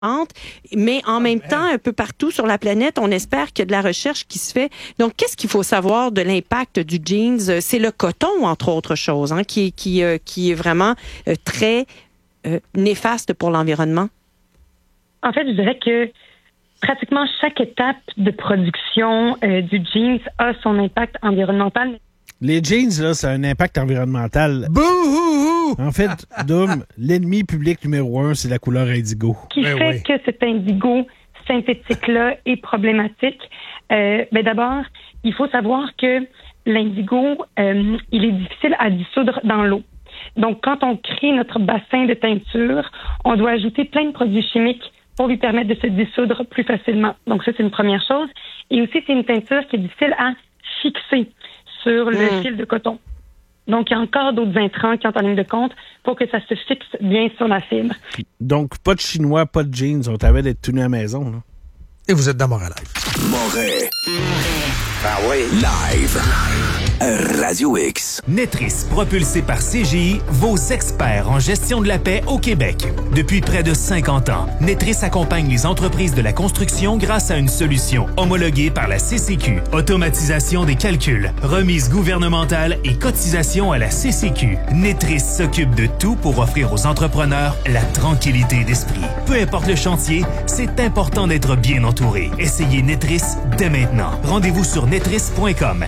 mais en même temps, un peu partout sur la planète, on espère qu'il y a de la recherche qui se fait. Donc, qu'est-ce qu'il faut savoir de l'impact du jeans? C'est le coton, entre autres choses, qui est vraiment très néfaste pour l'environnement. En fait, je dirais que pratiquement chaque étape de production du jeans a son impact environnemental. Les jeans, là, ça a un impact environnemental. Bouhouhou! En fait, Doom, l'ennemi public numéro 1, c'est la couleur indigo. Qui fait que cet indigo synthétique-là est problématique? D'abord, il faut savoir que l'indigo, il est difficile à dissoudre dans l'eau. Donc, quand on crée notre bassin de teinture, on doit ajouter plein de produits chimiques pour lui permettre de se dissoudre plus facilement. Donc, ça, c'est une première chose. Et aussi, c'est une teinture qui est difficile à fixer sur le fil de coton. Donc, il y a encore d'autres intrants qui entrent en ligne de compte pour que ça se fixe bien sur la fibre. Donc, pas de chinois, pas de jeans. On t'avait d'être tenu à la maison, là. Et vous êtes dans Montréal Live. Montréal. Ah oui. Live. Radio X. Netris, propulsé par CGI, vos experts en gestion de la paix au Québec. Depuis près de 50 ans, Netris accompagne les entreprises de la construction grâce à une solution homologuée par la CCQ. Automatisation des calculs, remise gouvernementale et cotisation à la CCQ. Netris s'occupe de tout pour offrir aux entrepreneurs la tranquillité d'esprit. Peu importe le chantier, c'est important d'être bien entouré. Essayez Netris dès maintenant. Rendez-vous sur netris.com.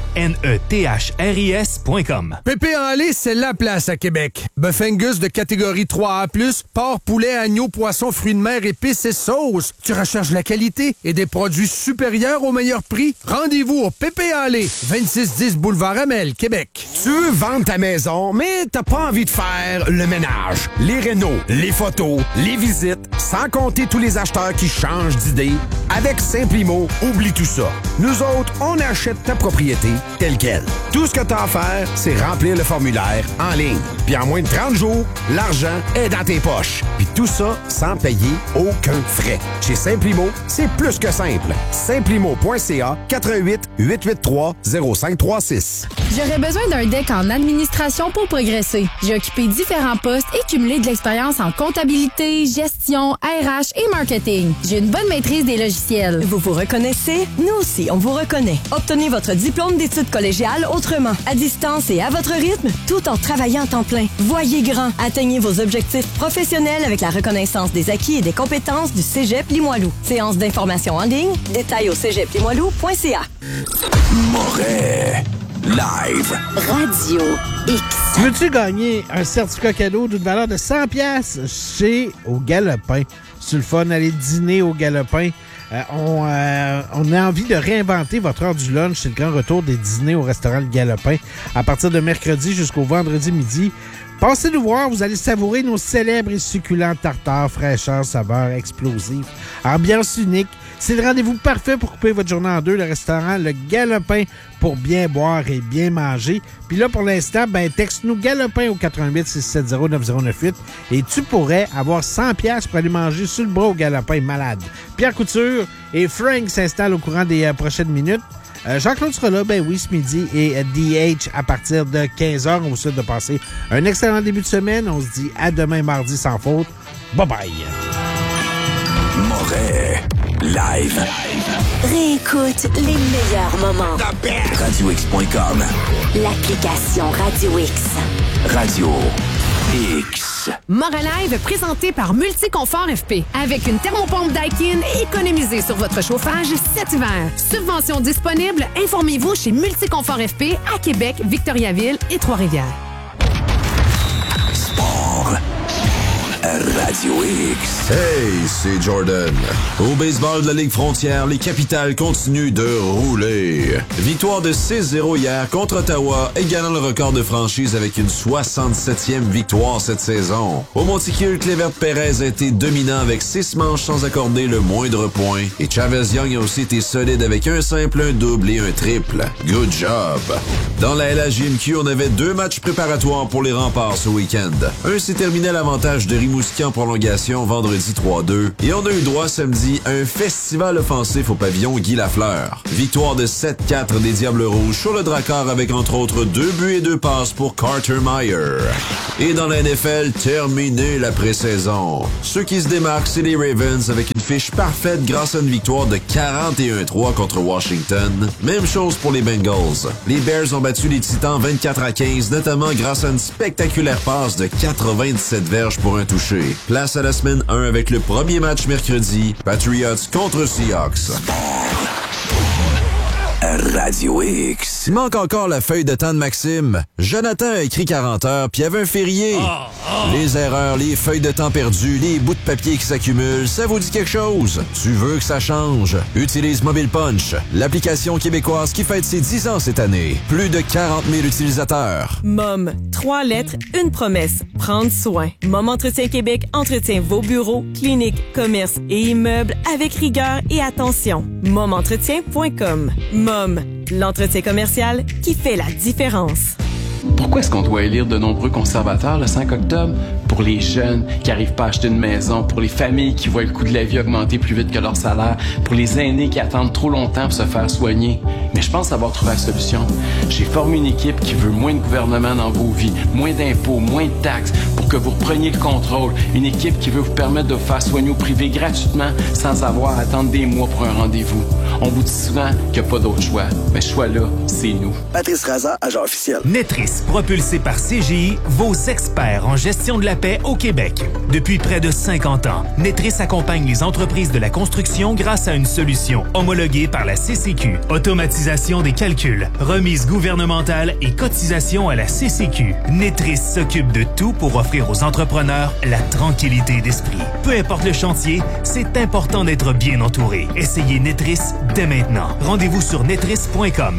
NETHRIS.com. Pépé en lait, c'est la place à Québec. Bœuf Angus de catégorie 3A+, porc, poulet, agneau, poisson, fruits de mer, épices et sauces. Tu recherches la qualité et des produits supérieurs au meilleur prix? Rendez-vous au Pépé en lait, 2610 Boulevard Amel, Québec. Tu veux vendre ta maison, mais t'as pas envie de faire le ménage, les rénaux, les photos, les visites, sans compter tous les acheteurs qui changent d'idée. Avec Simplimo, oublie tout ça. Nous autres, on achète ta propriété telle quelle. Tout ce que t'as à faire, c'est remplir le formulaire en ligne. Puis en moins de 30 jours, l'argent est dans tes poches. Puis tout ça sans payer aucun frais. Chez Simplimo, c'est plus que simple. Simplimo.ca 88 883 0536. J'aurais besoin d'un deck en administration pour progresser. J'ai occupé différents postes et cumulé de l'expérience en comptabilité, gestion, RH et marketing. J'ai une bonne maîtrise des logiciels. Vous vous reconnaissez? Nous aussi, on vous reconnaît. Obtenez votre diplôme d'études collégiales autrement, à distance et à votre rythme, tout en travaillant à temps plein. Voyez grand. Atteignez vos objectifs professionnels avec la reconnaissance des acquis et des compétences du Cégep Limoilou. Séance d'information en ligne. Détails au cégeplimoilou.ca. Montréal Live. Radio X. Veux-tu gagner un certificat cadeau d'une valeur de 100$ chez Au Galopin? C'est le fun, aller dîner au Galopin. On a envie de réinventer votre heure du lunch. C'est le grand retour des dîners au restaurant Le Galopin à partir de mercredi jusqu'au vendredi midi. Passez nous voir, vous allez savourer nos célèbres et succulents tartares, fraîcheur, saveur explosive, ambiance unique. C'est le rendez-vous parfait pour couper votre journée en deux, le restaurant Le Galopin, pour bien boire et bien manger. Puis là, pour l'instant, texte-nous Galopin au 88 670 9098 et tu pourrais avoir 100$ pour aller manger sur le bras au Galopin malade. Pierre Couture et Frank s'installent au courant des prochaines minutes. Jean-Claude sera là, oui, ce midi, et DH à partir de 15h. On vous souhaite de passer un excellent début de semaine. On se dit à demain mardi sans faute. Bye-bye. Montréal Live. Réécoute les meilleurs moments. RadioX.com. L'application Radio X. Radio X. Montréal Live présenté par Multiconfort FP. Avec une thermopompe Daikin, économisez sur votre chauffage cet hiver. Subvention disponible, informez-vous chez Multiconfort FP à Québec, Victoriaville et Trois-Rivières. Sport. Radio X. Hey, c'est Jordan. Au baseball de la Ligue frontière, les Capitals continuent de rouler. Victoire de 6-0 hier contre Ottawa, égalant le record de franchise avec une 67e victoire cette saison. Au Monticule, Clevert Perez a été dominant avec 6 manches sans accorder le moindre point. Et Chavez Young a aussi été solide avec un simple, un double et un triple. Good job. Dans la LHJMQ, on avait 2 matchs préparatoires pour les Remparts ce week-end. Un s'est terminé à l'avantage de Rimouski en prolongation vendredi 3-2. Et on a eu droit samedi à un festival offensif au pavillon Guy Lafleur. Victoire de 7-4 des Diables Rouges sur le Drakkar avec entre autres 2 buts et 2 passes pour Carter Meyer. Et dans la NFL, terminé la pré-saison. Ceux qui se démarquent, c'est les Ravens avec une fiche parfaite grâce à une victoire de 41-3 contre Washington. Même chose pour les Bengals. Les Bears ont battu les Titans 24-15, notamment grâce à une spectaculaire passe de 97 verges pour un touché. Place à la semaine 1 avec le premier match mercredi, Patriots contre Seahawks. Radio X. Il manque encore la feuille de temps de Maxime. Jonathan a écrit 40 heures, puis il y avait un férié. Les erreurs, les feuilles de temps perdues, les bouts de papier qui s'accumulent, ça vous dit quelque chose? Tu veux que ça change? Utilise Mobile Punch, l'application québécoise qui fête ses 10 ans cette année. Plus de 40 000 utilisateurs. MOM, 3 lettres, une promesse, prendre soin. MOM Entretien Québec entretient vos bureaux, cliniques, commerces et immeubles avec rigueur et attention. MOMentretien.com. MOM, l'entretien commercial qui fait la différence. Pourquoi est-ce qu'on doit élire de nombreux conservateurs le 5 octobre? Pour les jeunes qui n'arrivent pas à acheter une maison, pour les familles qui voient le coût de la vie augmenter plus vite que leur salaire, pour les aînés qui attendent trop longtemps pour se faire soigner. Mais je pense avoir trouvé la solution. J'ai formé une équipe qui veut moins de gouvernement dans vos vies, moins d'impôts, moins de taxes, pour que vous repreniez le contrôle. Une équipe qui veut vous permettre de vous faire soigner au privé gratuitement sans avoir à attendre des mois pour un rendez-vous. On vous dit souvent qu'il n'y a pas d'autre choix. Mais ce choix-là, c'est nous. Patrice Raza, agent officiel. Netris, propulsé par CGI, vos experts en gestion de la paix au Québec. Depuis près de 50 ans, Netris accompagne les entreprises de la construction grâce à une solution homologuée par la CCQ. Automatisation des calculs, remise gouvernementale et cotisation à la CCQ. Netris s'occupe de tout pour offrir aux entrepreneurs la tranquillité d'esprit. Peu importe le chantier, c'est important d'être bien entouré. Essayez Netris dès maintenant. Rendez-vous sur netris.com.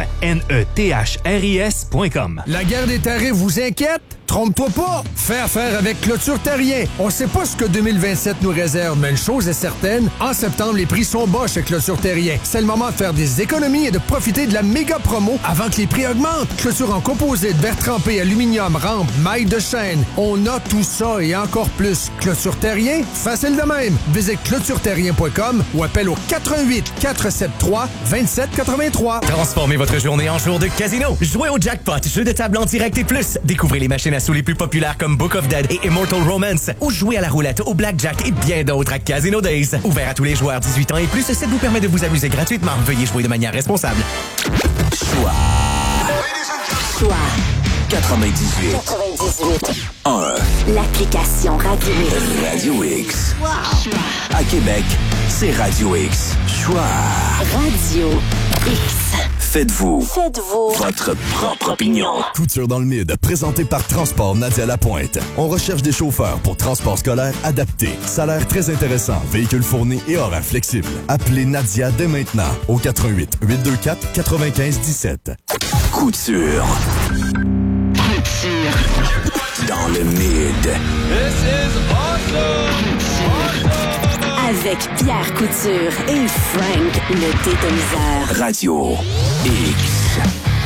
netris.com. La guerre des tarifs vous inquiète? Trompe-toi pas! Fais affaire avec Clôture Terrien. On sait pas ce que 2027 nous réserve, mais une chose est certaine, en septembre, les prix sont bas chez Clôture Terrien. C'est le moment de faire des économies et de profiter de la méga promo avant que les prix augmentent. Clôture en composite, verre trempé, aluminium, rampe, maille de chaîne. On a tout ça et encore plus. Clôture Terrien, facile de même. Visite clôtureterrien.com ou appelle au 88 473 2783. Transformez votre journée en jour de casino. Jouez au jackpot, jeu de table en direct et plus. Découvrez les machines à sous les plus populaires comme Book of Dead et Immortal Romance. Ou jouez à la roulette, au blackjack et bien d'autres à Casino Days. Ouvert à tous les joueurs 18 ans et plus, ça vous permet de vous amuser gratuitement. Veuillez jouer de manière responsable. Choix 98 1. L'application Radio X. Radio X. À Québec, c'est Radio X. Choix. Radio X. Faites-vous votre propre opinion. Couture dans le Mid, présenté par Transport Nadia Lapointe. On recherche des chauffeurs pour transport scolaire adapté. Salaire très intéressant, véhicule fourni et horaire flexible. Appelez Nadia dès maintenant au 88 824 95 17. Couture. Dans le Mid. This is awesome. Avec Pierre Couture et Frank le Détoniseur. Radio X.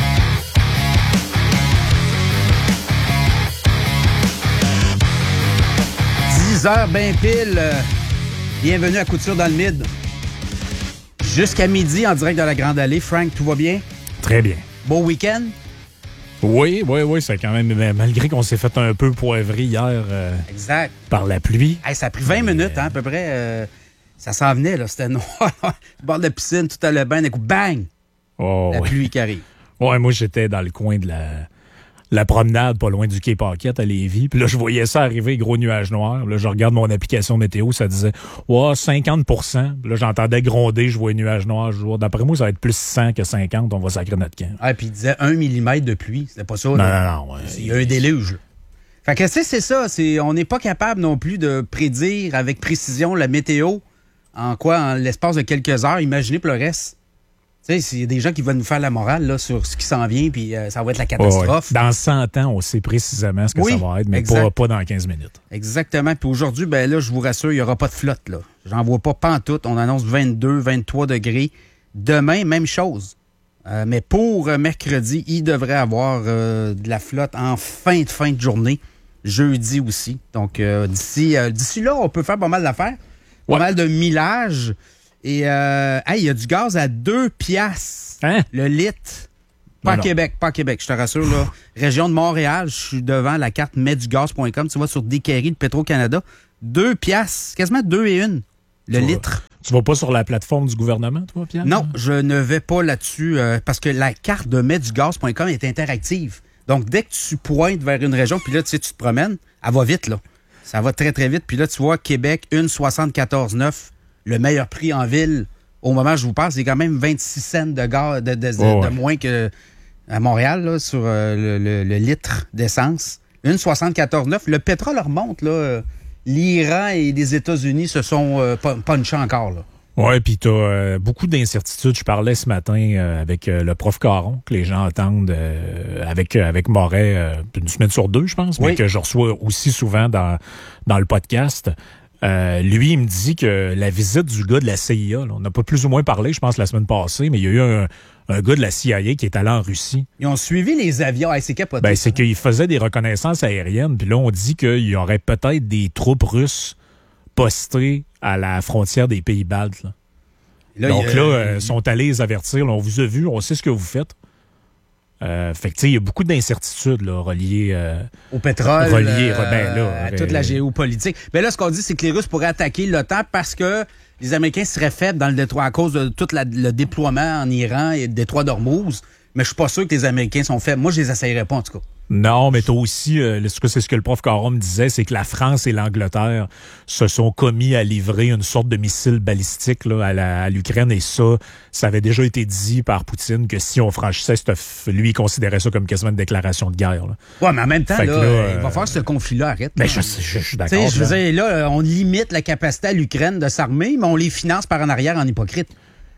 Heures ben pile. Bienvenue à Couture dans le Mid. Jusqu'à midi en direct de la Grande Allée. Frank, tout va bien? Très bien. Beau week-end? Oui, c'est quand même, malgré qu'on s'est fait un peu poivrer hier exact. Par la pluie. Hey, ça a pris 20 minutes, à peu près. Ça s'en venait, là. C'était noir. Au bord de la piscine, tout allait bien. D'un coup, bang! La pluie qui arrive. Ouais, moi, j'étais dans le coin de la promenade, pas loin du Quai Paquette à Lévis. Puis là, je voyais ça arriver, gros nuages noirs. Là, je regarde mon application météo, ça disait 50 %. Puis là, j'entendais gronder, je vois nuages noirs. D'après moi, ça va être plus 100 que 50. On va sacrer notre camp. Ah, puis il disait 1 mm de pluie. C'était pas ça. Non. Ouais. Il y a un déluge. Là. Fait que c'est ça. On n'est pas capable non plus de prédire avec précision la météo en l'espace de quelques heures. Imaginez pour le reste. Tu sais, il y a des gens qui veulent nous faire la morale là, sur ce qui s'en vient, puis ça va être la catastrophe. Dans 100 ans, on sait précisément ce que ça va être, mais pas dans 15 minutes. Exactement. Puis aujourd'hui, là, je vous rassure, il n'y aura pas de flotte. Là. J'en vois pas pantoute. On annonce 22, 23 degrés. Demain, même chose. Mais pour mercredi, il devrait avoir de la flotte en fin de journée. jeudi aussi. Donc, d'ici là, on peut faire pas mal d'affaires. Pas mal de millage. Et, il y a du gaz à 2 piastres. Le litre. Pas à Québec, je te rassure. Là. Région de Montréal, je suis devant la carte metdugaz.com. Tu vas sur Déquerie de Petro-Canada. 2 piastres, quasiment 2 et 1 le litre. Tu vas pas sur la plateforme du gouvernement, toi, Pierre? Non, je ne vais pas là-dessus parce que la carte de metdugaz.com est interactive. Donc, dès que tu pointes vers une région, puis là, tu te promènes, elle va vite, là. Ça va très, très vite. Puis là, tu vois, Québec, 1,74,9, le meilleur prix en ville. Au moment où je vous parle, c'est quand même 26 cents de gaz de moins qu'à Montréal, là, sur le litre d'essence. 1,74,9. Le pétrole remonte, là. L'Iran et les États-Unis se sont punchés encore, là. Oui, puis tu as beaucoup d'incertitudes. Je parlais ce matin avec le prof Caron, que les gens entendent avec Moret une semaine sur 2, je pense, mais que je reçois aussi souvent dans le podcast. Lui, il me dit que la visite du gars de la CIA, là, on n'a pas plus ou moins parlé, je pense, la semaine passée, mais il y a eu un gars de la CIA qui est allé en Russie. Ils ont suivi les avions. C'est capoté. C'est qu'il faisait des reconnaissances aériennes, puis là, on dit qu'il y aurait peut-être des troupes russes postées à la frontière des pays baltes. Là. Donc ils sont allés les avertir. Là, on vous a vu, on sait ce que vous faites. Fait que, tu sais, il y a beaucoup d'incertitudes là, reliées au pétrole, à toute la géopolitique. Mais là, ce qu'on dit, c'est que les Russes pourraient attaquer l'OTAN parce que les Américains seraient faibles dans le détroit à cause de tout le déploiement en Iran et le détroit d'Ormuz. Mais je suis pas sûr que les Américains sont faibles. Moi, je les essayerais pas, en tout cas. Non, mais t'as aussi, c'est ce que le prof Caron me disait, c'est que la France et l'Angleterre se sont commis à livrer une sorte de missile balistique là, à l'Ukraine. Et ça avait déjà été dit par Poutine que si on franchissait, lui, il considérait ça comme quasiment une déclaration de guerre. Là. Ouais, mais en même temps, il va falloir que ce conflit-là arrête. Ben, je suis d'accord. Je veux dire, là, on limite la capacité à l'Ukraine de s'armer, mais on les finance par en arrière en hypocrite.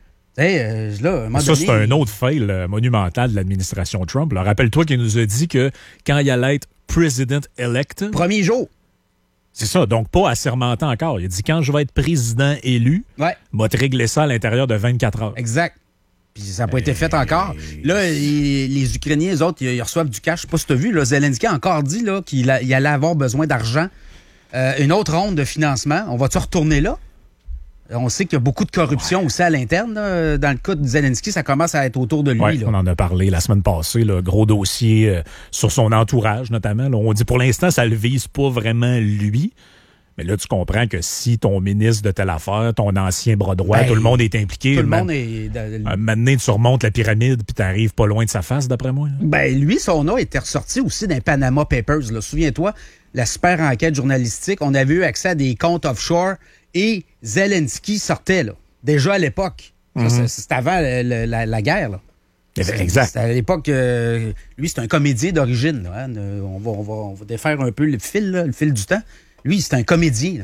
C'est un autre fail monumental de l'administration Trump. Là, rappelle-toi qu'il nous a dit que quand il allait être president-elect... Premier jour. C'est ça, donc pas assermentant encore. Il a dit quand je vais être président élu, m'a réglé ça à l'intérieur de 24 heures. Exact. Puis ça n'a pas été fait encore. Là, les Ukrainiens, eux autres, ils reçoivent du cash. Je sais pas si tu as vu, là, Zelensky a encore dit là, qu'il allait avoir besoin d'argent. Une autre ronde de financement. On va-tu retourner là? On sait qu'il y a beaucoup de corruption aussi à l'interne. Là. Dans le cas de Zelensky, ça commence à être autour de lui. Ouais, on en a parlé la semaine passée. Là, gros dossier sur son entourage, notamment. Là. On dit pour l'instant, ça ne le vise pas vraiment lui. Mais là, tu comprends que si ton ministre de telle affaire, ton ancien bras droit, tout le monde est impliqué. Tout le monde est... Maintenant, tu remontes la pyramide puis tu arrives pas loin de sa face, d'après moi. Là. Ben, lui, son nom était ressorti aussi dans les Panama Papers. Là. Souviens-toi, la super enquête journalistique, on avait eu accès à des comptes offshore et Zelensky sortait, là. Déjà à l'époque. C'était avant la guerre, là. Exact. C'était à l'époque... lui, c'est un comédien d'origine. Là, hein. On va défaire un peu le fil du temps. Lui, c'est un comédien.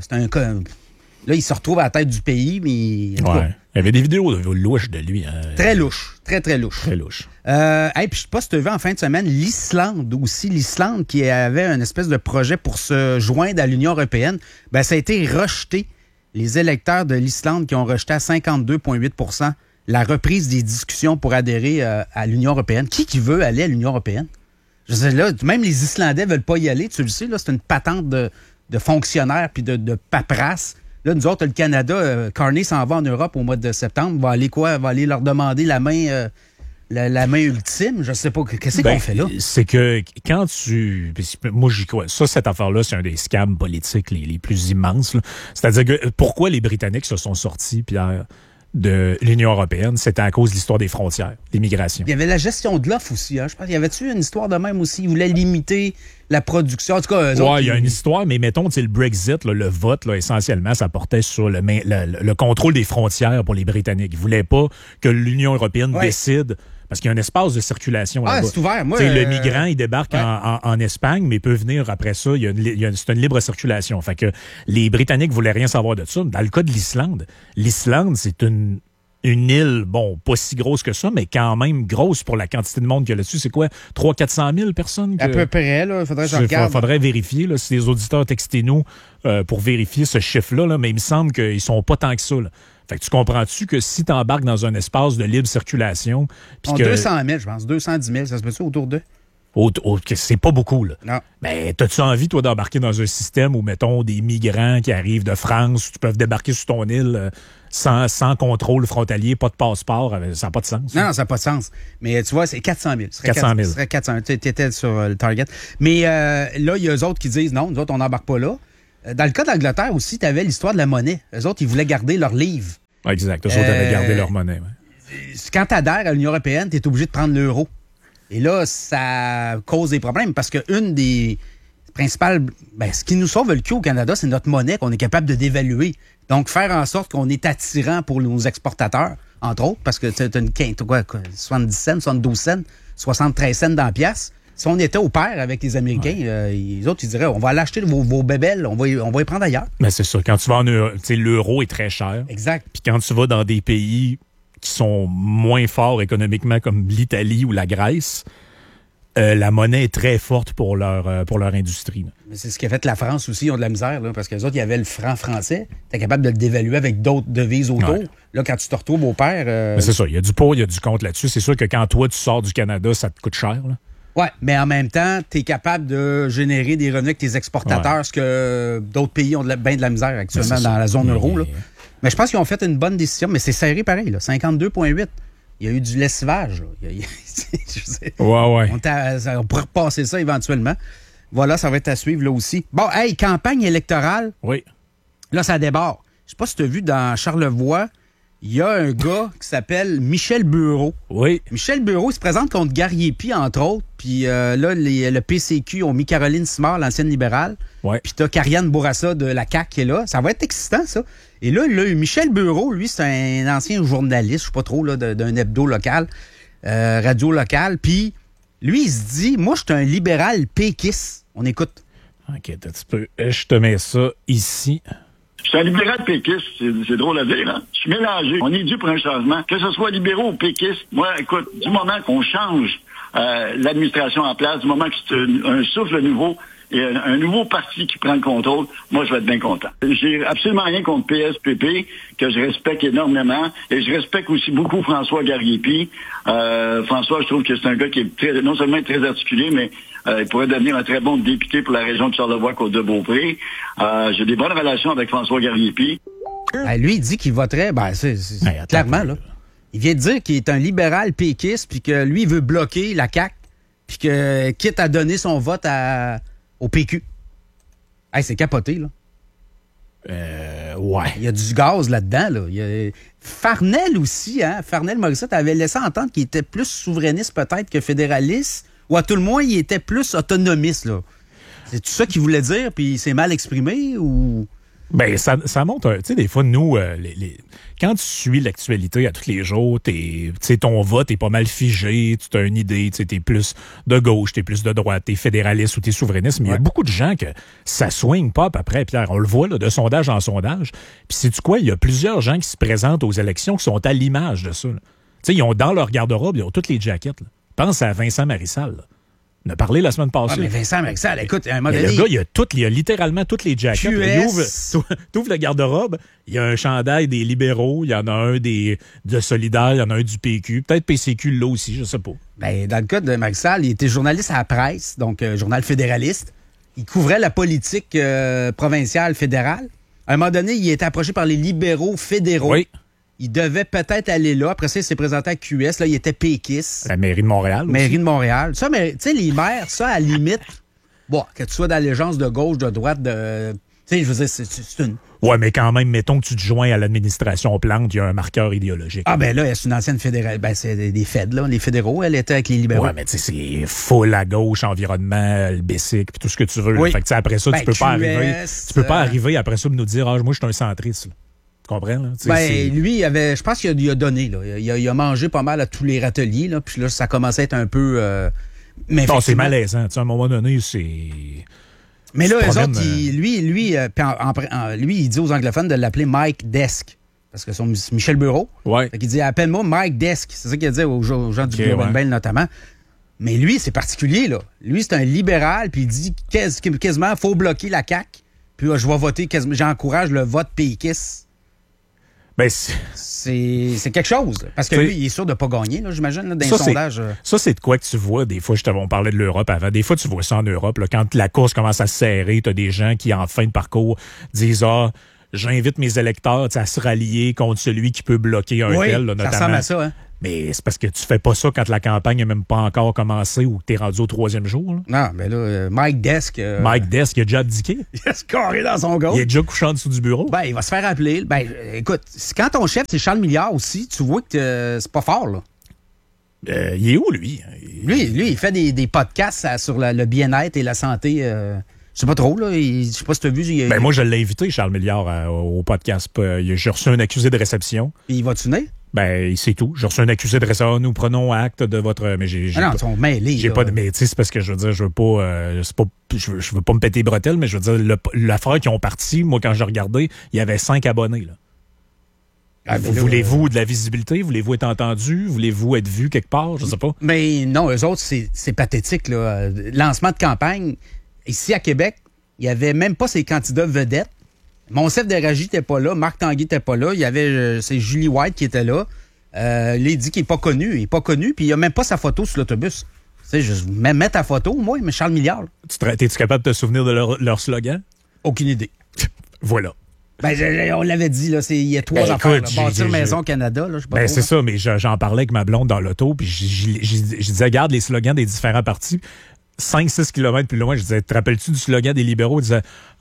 Là, il se retrouve à la tête du pays, mais... Il y avait des vidéos louches de lui. Hein. Très louche. Très, très louche. Très louche. Puis je sais pas si tu as vu en fin de semaine, l'Islande aussi. L'Islande qui avait une espèce de projet pour se joindre à l'Union européenne. Ben, ça a été rejeté. Les électeurs de l'Islande qui ont rejeté à 52,8 % la reprise des discussions pour adhérer à l'Union européenne. Qui veut aller à l'Union européenne? Je sais, là, même les Islandais veulent pas y aller, tu le sais, là, c'est une patente de fonctionnaires puis de paperasse. Là, nous autres, le Canada, Carney s'en va en Europe au mois de septembre. Va aller quoi? Va aller leur demander la main ultime? Je sais pas. Qu'est-ce qu'on fait là? C'est que quand tu... Moi, j'y crois. Ça, cette affaire-là, c'est un des scams politiques les plus immenses. Là. C'est-à-dire que pourquoi les Britanniques se sont sortis, Pierre, de l'Union européenne, c'était à cause de l'histoire des frontières, des migrations. Il y avait la gestion de l'offre aussi. Hein. Je pense, y avait-tu une histoire de même aussi? Ils voulaient limiter la production. En tout cas, il y a une histoire, mais mettons, le Brexit, là, le vote, là, essentiellement, ça portait sur le contrôle des frontières pour les Britanniques. Ils voulaient pas que l'Union européenne décide... Parce qu'il y a un espace de circulation là-bas. C'est ouvert. Moi, le migrant, il débarque en Espagne, mais il peut venir après ça. C'est une libre circulation. Fait que les Britanniques voulaient rien savoir de ça. Dans le cas de l'Islande, c'est une île, bon, pas si grosse que ça, mais quand même grosse pour la quantité de monde qu'il y a là-dessus. C'est quoi? 300-400 000 personnes? À peu près, là. Faudrait que je regarde. Faudrait vérifier, là, si les auditeurs textez-nous pour vérifier ce chiffre-là, là, mais il me semble qu'ils sont pas tant que ça, là. Fait que tu comprends-tu que si tu embarques dans un espace de libre circulation... 200 000, je pense. 210 000, ça se peut-tu autour d'eux? C'est pas beaucoup, là. Non. Ben, t'as-tu envie, toi, d'embarquer dans un système où, mettons, des migrants qui arrivent de France, tu peux débarquer sur ton île sans contrôle frontalier, pas de passeport, ça n'a pas de sens. Non, ça n'a pas de sens. Mais tu vois, c'est 400 000. 400 000. Ce serait 400 000. Tu étais sur le target. Mais là, il y a eux autres qui disent non, nous autres, on n'embarque pas là. Dans le cas d'Angleterre aussi, tu avais l'histoire de la monnaie. Eux autres, ils voulaient garder leur livre. Exact. Eux autres avaient gardé leur monnaie. Ouais. Quand tu adhères à l'Union européenne, tu es obligé de prendre l'euro. Et là, ça cause des problèmes parce qu'une des principales... ce qui nous sauve le cul au Canada, c'est notre monnaie qu'on est capable de dévaluer. Donc, faire en sorte qu'on est attirant pour nos exportateurs, entre autres, parce que tu as une 70 cents, 72 cents, 73 cents dans la pièce. Si on était au pair avec les Américains, les autres, ils diraient, on va aller acheter vos bébelles, on va les prendre ailleurs. Mais c'est ça. Quand tu vas l'euro est très cher. Exact. Puis quand tu vas dans des pays qui sont moins forts économiquement, comme l'Italie ou la Grèce, la monnaie est très forte pour leur industrie. Là. Mais c'est ce qui a fait la France aussi, ils ont de la misère, là, parce que les autres, il y avait le franc français. Tu es capable de le dévaluer avec d'autres devises autour. Ouais. Là, quand tu te retrouves au pair... Mais c'est ça, il y a du pour, il y a du contre là-dessus. C'est sûr que quand toi, tu sors du Canada, ça te coûte cher. Là. Oui, mais en même temps, tu es capable de générer des revenus avec tes exportateurs, ce que d'autres pays ont bien de la misère actuellement dans la zone euro. Là. Mais je pense qu'ils ont fait une bonne décision, mais c'est serré pareil, là, 52,8. Il y a eu du lessivage. Ouais. On pourrait repasser ça éventuellement. Voilà, ça va être à suivre là aussi. Bon, hey, campagne électorale. Oui. Là, ça déborde. Je sais pas si tu as vu dans Charlevoix, il y a un gars qui s'appelle Michel Bureau. Oui. Michel Bureau, il se présente contre Gariepi, entre autres. Puis là, le PCQ ont mis Caroline Simard, l'ancienne libérale. Ouais. Puis t'as Karianne Bourassa de la CAQ qui est là. Ça va être excitant, ça. Et là, Michel Bureau, lui, c'est un ancien journaliste, je sais pas trop, là, d'un hebdo local, radio locale. Puis lui, il se dit, moi, je suis un libéral péquiste. On écoute. OK, un petit peu. Je te mets ça ici. Je suis un libéral péquiste, c'est drôle à dire, hein? Je suis mélangé. On est dû pour un changement. Que ce soit libéraux ou péquistes, moi, écoute, du moment qu'on change l'administration en place, du moment que c'est un souffle nouveau et un nouveau parti qui prend le contrôle, moi, je vais être bien content. J'ai absolument rien contre PSPP, que je respecte énormément, et je respecte aussi beaucoup François Gariepi. François, je trouve que c'est un gars qui est non seulement très articulé, mais il pourrait devenir un très bon député pour la région de Charlevoix-Côte-de-Beaupré. J'ai des bonnes relations avec François Gariepi. Lui, il dit qu'il voterait, clairement, là. Il vient de dire qu'il est un libéral péquiste, puis que lui, il veut bloquer la CAQ, puis que, quitte à donner son vote au PQ. Hey, c'est capoté, là. Ouais. Il y a du gaz là-dedans, là. Il y a... Farnell aussi, hein. Farnell Morissette avait laissé entendre qu'il était plus souverainiste peut-être que fédéraliste, ou à tout le moins, il était plus autonomiste, là. C'est tout ça qu'il voulait dire, puis il s'est mal exprimé, ou... Ben, ça montre, tu sais, des fois, nous, quand tu suis l'actualité à tous les jours, ton vote est pas mal figé, tu as une idée, tu es plus de gauche, tu es plus de droite, tu es fédéraliste ou tu es souverainiste, mais il y a beaucoup de gens que ça swing pas après, Pierre. On le voit là, de sondage en sondage. Puis sais-tu quoi? Il y a plusieurs gens qui se présentent aux élections qui sont à l'image de ça. Tu sais, ils ont dans leur garde-robe, ils ont toutes les jackets. Là. Pense à Vincent Marissal, là. On a parlé la semaine passée. Mais Vincent Marissal, écoute, à un moment donné... Le gars, il a littéralement toutes les jackets. Il ouvre le garde-robe, il y a un chandail des libéraux, il y en a un de Solidaire, il y en a un du PQ. Peut-être PCQ là aussi, je sais pas. Ben, dans le cas de Marissal, il était journaliste à la presse, donc journal fédéraliste. Il couvrait la politique provinciale fédérale. À un moment donné, il était approché par les libéraux fédéraux. Oui. Il devait peut-être aller là. Après ça, il s'est présenté à QS. Là, il était péquiste. La mairie de Montréal aussi. Mairie de Montréal. Ça, mais tu sais, les maires, ça, à la limite, bon, que tu sois d'allégeance de gauche, de droite, tu sais, je veux dire, c'est une... Ouais, mais quand même, mettons que tu te joins à l'administration Plante, il y a un marqueur idéologique. Ah, ben là, c'est une ancienne fédérale. Ben, c'est des Feds, là. Les fédéraux, elle était avec les libéraux. Ouais, mais tu sais, c'est full à gauche, environnement, le BESIC, puis tout ce que tu veux. Oui. Fait que après ça, ben, tu peux pas arriver après ça et nous dire, moi, je suis un centriste, là. Tu comprends, là? Ben, lui, je pense qu'il a donné, là. Il a mangé pas mal à tous les râteliers, là. Puis là, ça commençait à être un peu. Mais c'est malaisant. À un moment donné, c'est. Mais là, eux autres, lui, il dit aux anglophones de l'appeler Mike Desk. Parce que c'est Michel Bureau. Ouais. Fait qu'il dit, appelle-moi Mike Desk. C'est ça qu'il a dit aux gens du Globe and Mail, notamment. Mais lui, c'est particulier, là. Lui, c'est un libéral, puis il dit quasiment, il faut bloquer la CAQ. Puis je vais voter quasiment. J'encourage le vote péquiste. Ben, c'est quelque chose. Parce que lui, il est sûr de ne pas gagner, là, j'imagine, là, dans les sondages. Ça, c'est de quoi que tu vois. Des fois, on parlait de l'Europe avant. Des fois, tu vois ça en Europe. Là, quand la course commence à se serrer, tu as des gens qui, en fin de parcours, disent j'invite mes électeurs à se rallier contre celui qui peut bloquer un tel, là, notamment. Ça ressemble à ça, hein? Mais c'est parce que tu fais pas ça quand la campagne n'a même pas encore commencé ou que tu es rendu au 3e jour. Là. Non, mais là, Mike Desk... Mike Desk, il a déjà abdiqué. Il a scoré dans son goal. Il est déjà couché en dessous du bureau. Ben, il va se faire appeler. Ben, écoute, quand ton chef, c'est Charles Milliard aussi, tu vois que c'est pas fort, là. Il est où, lui? Lui, il fait des podcasts sur le bien-être et la santé... Je sais pas trop, là. Je sais pas si tu as vu. Ben, moi, je l'ai invité, Charles Milliard, au podcast. J'ai reçu un accusé de réception. Et il va-tu venir? Ben, c'est tout. J'ai reçu un accusé de réception. Nous prenons acte de votre. Mais j'ai non, ils sont mêlés. J'ai pas de. Mais tu sais, c'est parce que je veux dire, je veux pas me péter les bretelles, mais je veux dire, l'affaire qui ont parti, moi, quand j'ai regardé, il y avait 5 abonnés, là. Voulez-vous de la visibilité? Voulez-vous être entendu? Voulez-vous être vu quelque part? Je sais pas. Mais non, eux autres, c'est pathétique, là. Lancement de campagne. Ici, à Québec, il n'y avait même pas ces candidats vedettes. Monsef Déragi n'était pas là. Marc Tanguay n'était pas là. Il y avait c'est Julie White qui était là. Il dit qu'il n'est pas connu. Il n'est pas connu, puis il n'y a même pas sa photo sur l'autobus. Tu sais, je mets ta photo, moi, mais Charles Milliard. Es-tu capable de te souvenir de leur slogan? Aucune idée. Voilà. Ben, on l'avait dit, là, il y a 3 affaires. Bâtir Maison Canada, là, je sais pas. Ben, c'est ça, mais j'en parlais avec ma blonde dans l'auto, puis je disais, regarde les slogans des différents partis. 5-6 kilomètres plus loin, je disais, te rappelles-tu du slogan des libéraux? Ils disaient,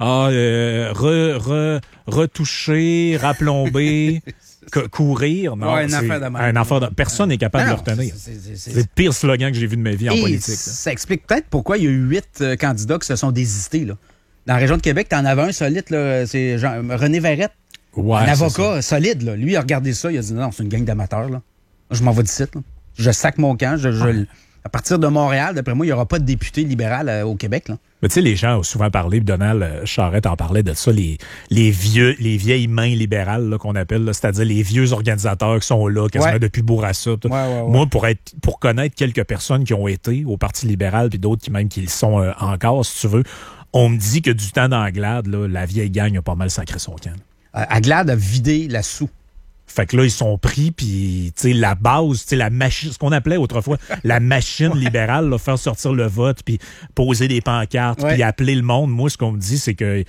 retoucher, rapplomber, courir. Non, ouais, un affaire de personne n'est capable de le retenir. C'est le pire slogan que j'ai vu de ma vie en politique. Ça explique peut-être pourquoi il y a eu 8 candidats qui se sont désistés, là. Dans la région de Québec, t'en avais un solide, là, c'est René Verrette. Ouais, un avocat solide, là. Lui, il a regardé ça, il a dit, non, c'est une gang d'amateurs, là. Je m'en vais d'ici, là. Je sac mon camp, à partir de Montréal, d'après moi, il n'y aura pas de député libéral au Québec. Là. Mais tu sais, les gens ont souvent parlé, Donald Charette en parlait de ça, les vieilles mains libérales là, qu'on appelle, là, c'est-à-dire les vieux organisateurs qui sont là quasiment depuis Bourassa. Moi, pour connaître quelques personnes qui ont été au Parti libéral, puis d'autres qui le sont encore, si tu veux, on me dit que du temps d'Anglade, là, la vieille gang a pas mal sacré son camp. Anglade a vidé la soue. Fait que là, ils sont pris, puis la base, la machine, ce qu'on appelait autrefois la machine libérale, là, faire sortir le vote, puis poser des pancartes, puis appeler le monde. Moi, ce qu'on me dit, c'est que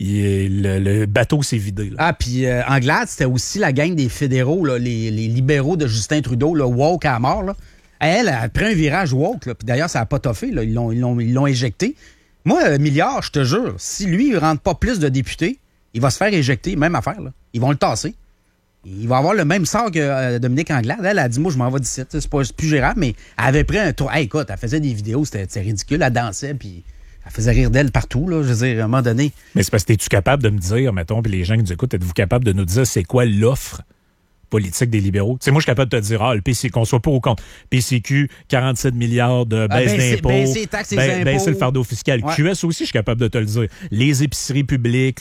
le bateau s'est vidé. Là. Ah, puis Anglade, c'était aussi la gang des fédéraux, là, les libéraux de Justin Trudeau, là, woke à mort. Là. Elle a pris un virage woke, puis d'ailleurs, ça n'a pas toffé. Là. Ils l'ont éjecté. Moi, Milliard, je te jure, si lui, il ne rentre pas plus de députés, il va se faire éjecter, même affaire. Là. Ils vont le tasser. Il va avoir le même sort que Dominique Anglade. Elle a dit, moi, je m'en vais d'ici. C'est plus gérable, mais elle avait pris un tour. Hey, écoute, elle faisait des vidéos, c'était ridicule. Elle dansait, puis elle faisait rire d'elle partout, là. Je veux dire, à un moment donné. Mais c'est parce que es-tu capable de me dire, mettons, puis les gens qui nous écoutent, êtes-vous capable de nous dire c'est quoi l'offre politique des libéraux? Tu sais, moi, je suis capable de te dire, le PCQ, qu'on soit pour ou contre. PCQ, 47 milliards de baisse d'impôts. Baisser le fardeau fiscal. Ouais. QS aussi, je suis capable de te le dire. Les épiceries publiques,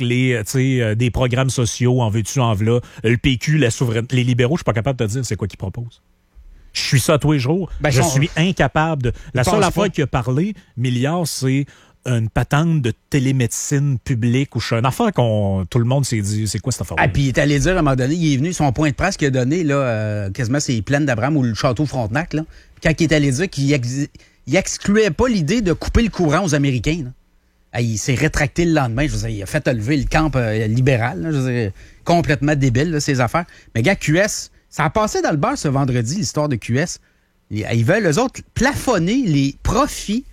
des programmes sociaux, en veux-tu, en v'là. Le PQ, la souveraineté. Les libéraux, je suis pas capable de te dire c'est quoi qu'ils proposent. Je suis ça tous les jours. Je suis incapable de. La seule affaire qui a parlé, Milliard, c'est une patente de télémédecine publique ou une affaire tout le monde s'est dit, c'est quoi cette affaire? Ah, puis il est allé dire à un moment donné, il est venu, son point de presse qu'il a donné, là, quasiment c'est Plaine d'Abraham ou le Château Frontenac, là, quand il est allé dire qu'il excluait pas l'idée de couper le courant aux Américains. Là. Ah, il s'est rétracté le lendemain, je veux dire, il a fait lever le camp libéral, là, je veux dire, complètement débile, là, ces affaires. Mais gars, QS, ça a passé dans le beurre ce vendredi, l'histoire de QS. Ils veulent, eux autres, plafonner les profits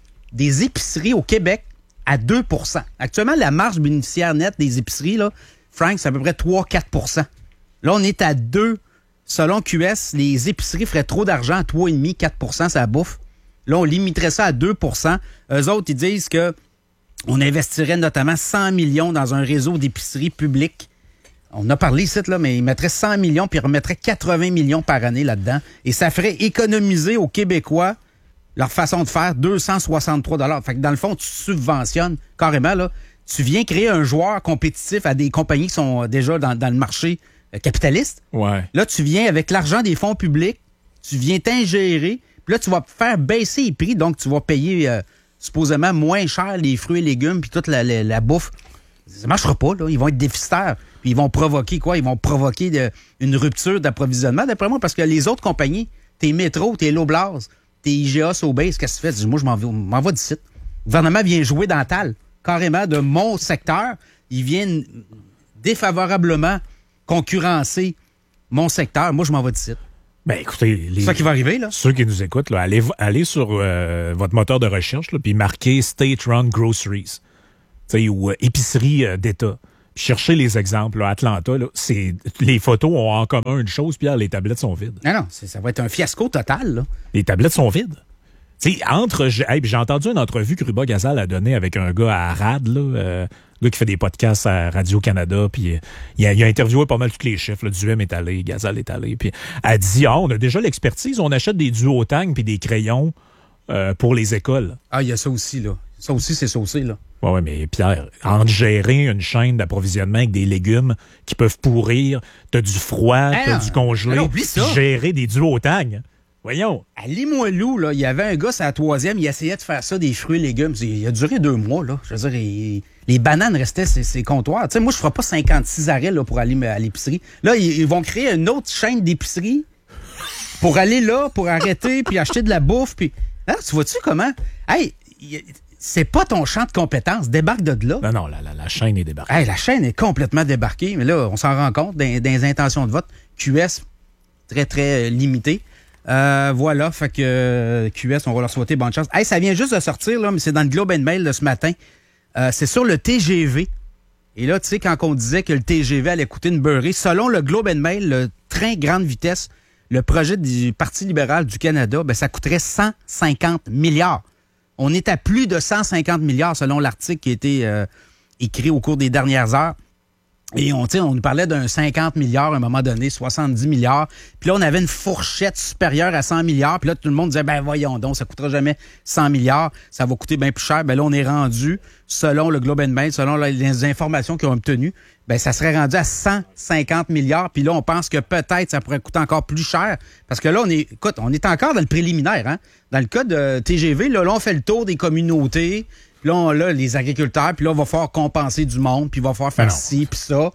des épiceries au Québec à 2 %. Actuellement, la marge bénéficiaire nette des épiceries, là, Frank, c'est à peu près 3-4 %. Là, on est à 2. Selon QS, les épiceries feraient trop d'argent à 3,5-4 % ça bouffe. Là, on limiterait ça à 2 %. Eux autres, ils disent que on investirait notamment 100 millions dans un réseau d'épiceries publiques. On a parlé ici, là, mais ils mettraient 100 millions puis ils remettraient 80 millions par année là-dedans. Et ça ferait économiser aux Québécois leur façon de faire, 263 $. Fait que dans le fond, tu subventionnes carrément, là. Tu viens créer un joueur compétitif à des compagnies qui sont déjà dans le marché capitaliste. Ouais. Là, tu viens avec l'argent des fonds publics, tu viens t'ingérer, puis là, tu vas faire baisser les prix, donc tu vas payer supposément moins cher les fruits et légumes puis toute la bouffe. Ça marchera pas, là. Ils vont être déficitaires. Puis ils vont provoquer quoi? Ils vont provoquer une rupture d'approvisionnement, d'après moi, parce que les autres compagnies, tes Métro, tes Loblaws, tes IGA, Sobeys, qu'est-ce que tu fais? Moi, je m'en vais d'ici. Le gouvernement vient jouer dans la talle, carrément, de mon secteur. Ils viennent défavorablement concurrencer mon secteur. Moi, je m'en vais d'ici. Ben écoutez, c'est ça qui va arriver, là. Ceux qui nous écoutent, là, allez sur votre moteur de recherche, là, puis marquez State Run Groceries, ou épicerie d'État. Cherchez les exemples. Là, Atlanta, là, les photos ont en commun une chose, Pierre, les tablettes sont vides. Non, ça va être un fiasco total. Là. Les tablettes sont vides. J'ai entendu une entrevue que Ruba Gazal a donnée avec un gars à Arad, un gars qui fait des podcasts à Radio-Canada, puis il a interviewé pas mal tous les chefs. Là, Duhem est allé, Gazal est allé, puis elle dit, on a déjà l'expertise, on achète des duotangs puis des crayons pour les écoles. Ah, il y a ça aussi, là. Ça aussi, c'est saucé, là. Oui, mais Pierre, entre gérer une chaîne d'approvisionnement avec des légumes qui peuvent pourrir, t'as du froid, t'as du congelé, gérer des duotangs. Voyons. À Limoilou, là, il y avait un gars, c'est à la 3e, il essayait de faire ça, des fruits et légumes. Il a duré 2 mois, là. Je veux dire, les bananes restaient ses comptoirs. Tu sais, moi, je ne ferai pas 56 arrêts là, pour aller à l'épicerie. Là, ils vont créer une autre chaîne d'épicerie pour aller là, pour arrêter, puis acheter de la bouffe. Puis là, tu vois-tu comment? Hey, c'est pas ton champ de compétences. Débarque de là. Non, la chaîne est débarquée. Hey, la chaîne est complètement débarquée. Mais là, on s'en rend compte dans les intentions de vote. QS, très, très limité. Voilà, fait que QS, on va leur souhaiter bonne chance. Hey, ça vient juste de sortir, là, mais c'est dans le Globe and Mail de ce matin. C'est sur le TGV. Et là, tu sais, quand on disait que le TGV allait coûter une beurrée, selon le Globe and Mail, le train grande vitesse, le projet du Parti libéral du Canada, ça coûterait 150 milliards. On est à plus de 150 milliards selon l'article qui a été écrit au cours des dernières heures. Et on nous parlait d'un 50 milliards à un moment donné, 70 milliards. Puis là, on avait une fourchette supérieure à 100 milliards. Puis là, tout le monde disait, voyons donc, ça coûtera jamais 100 milliards. Ça va coûter bien plus cher. Là, on est rendu, selon le Globe and Mail, selon les informations qu'ils ont obtenues, ça serait rendu à 150 milliards. Puis là, on pense que peut-être ça pourrait coûter encore plus cher. Parce que là, on est encore dans le préliminaire. Hein? Dans le cas de TGV, là, on fait le tour des communautés. Puis là, les agriculteurs, puis là, on va falloir compenser du monde, puis il va falloir faire ci, puis ça.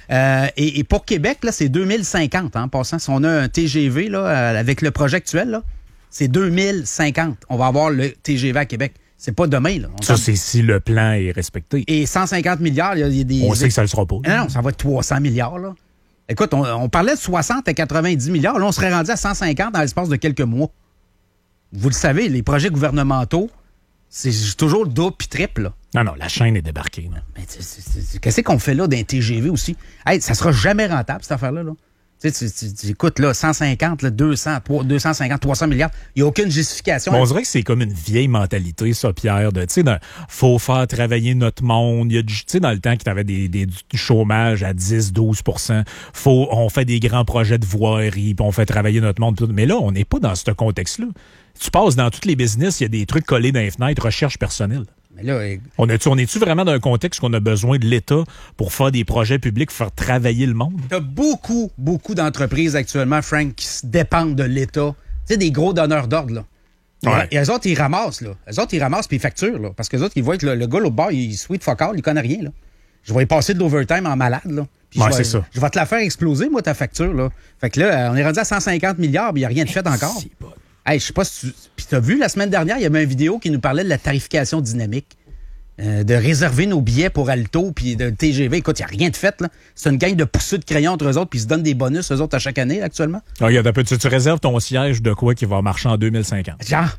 Et pour Québec, là, c'est 2050, en passant. Si on a un TGV, là, avec le projet actuel, là, c'est 2050. On va avoir le TGV à Québec. C'est pas demain, là. Ça, c'est si le plan est respecté. Et 150 milliards, il y a des... On sait que ça le sera pas. Non, ça va être 300 milliards, là. Écoute, on parlait de 60 à 90 milliards. Là, on serait rendu à 150 dans l'espace de quelques mois. Vous le savez, les projets gouvernementaux, c'est toujours double puis triple. Là. Non, la chaîne est débarquée. Là. Mais qu'est-ce qu'on fait là d'un TGV aussi? Hey, ça sera jamais rentable, cette affaire-là. Là. Tu écoutes, là, 150, là, 200, 250, 300 milliards. Il n'y a aucune justification. On dirait que c'est comme une vieille mentalité, ça, Pierre. Faut faire travailler notre monde. Tu sais, dans le temps qu'il y avait du chômage à 10-12 on fait des grands projets de voirie, puis on fait travailler notre monde. Mais là, on n'est pas dans ce contexte-là. Tu passes dans tous les business, il y a des trucs collés dans les fenêtres, recherche personnelle. Mais là, on est-tu vraiment dans un contexte qu'on a besoin de l'État pour faire des projets publics, faire travailler le monde? Il y a beaucoup d'entreprises actuellement, Frank, qui dépendent de l'État. Tu sais, des gros donneurs d'ordre, là. Ouais. Et eux autres, ils ramassent, là. Eux autres, ils ramassent puis ils facturent, là. Parce que les autres, ils voient que le gars, l'autre bord, il sweet fuck all, il connaît rien, là. Je vais y passer de l'overtime en malade, là. Puis c'est ça. Je vais te la faire exploser, moi, ta facture, là. Fait que là, on est rendu à 150 milliards, puis il n'y a rien de fait encore. Hey, je sais pas si tu... Puis t'as vu, la semaine dernière, il y avait une vidéo qui nous parlait de la tarification dynamique. De réserver nos billets pour Alto puis de TGV. Écoute, il n'y a rien de fait, là. C'est une gang de pousseux de crayons entre eux autres, puis ils se donnent des bonus, eux autres, à chaque année, actuellement. Regarde un peu, tu réserves ton siège de quoi qui va marcher en 2050? Genre.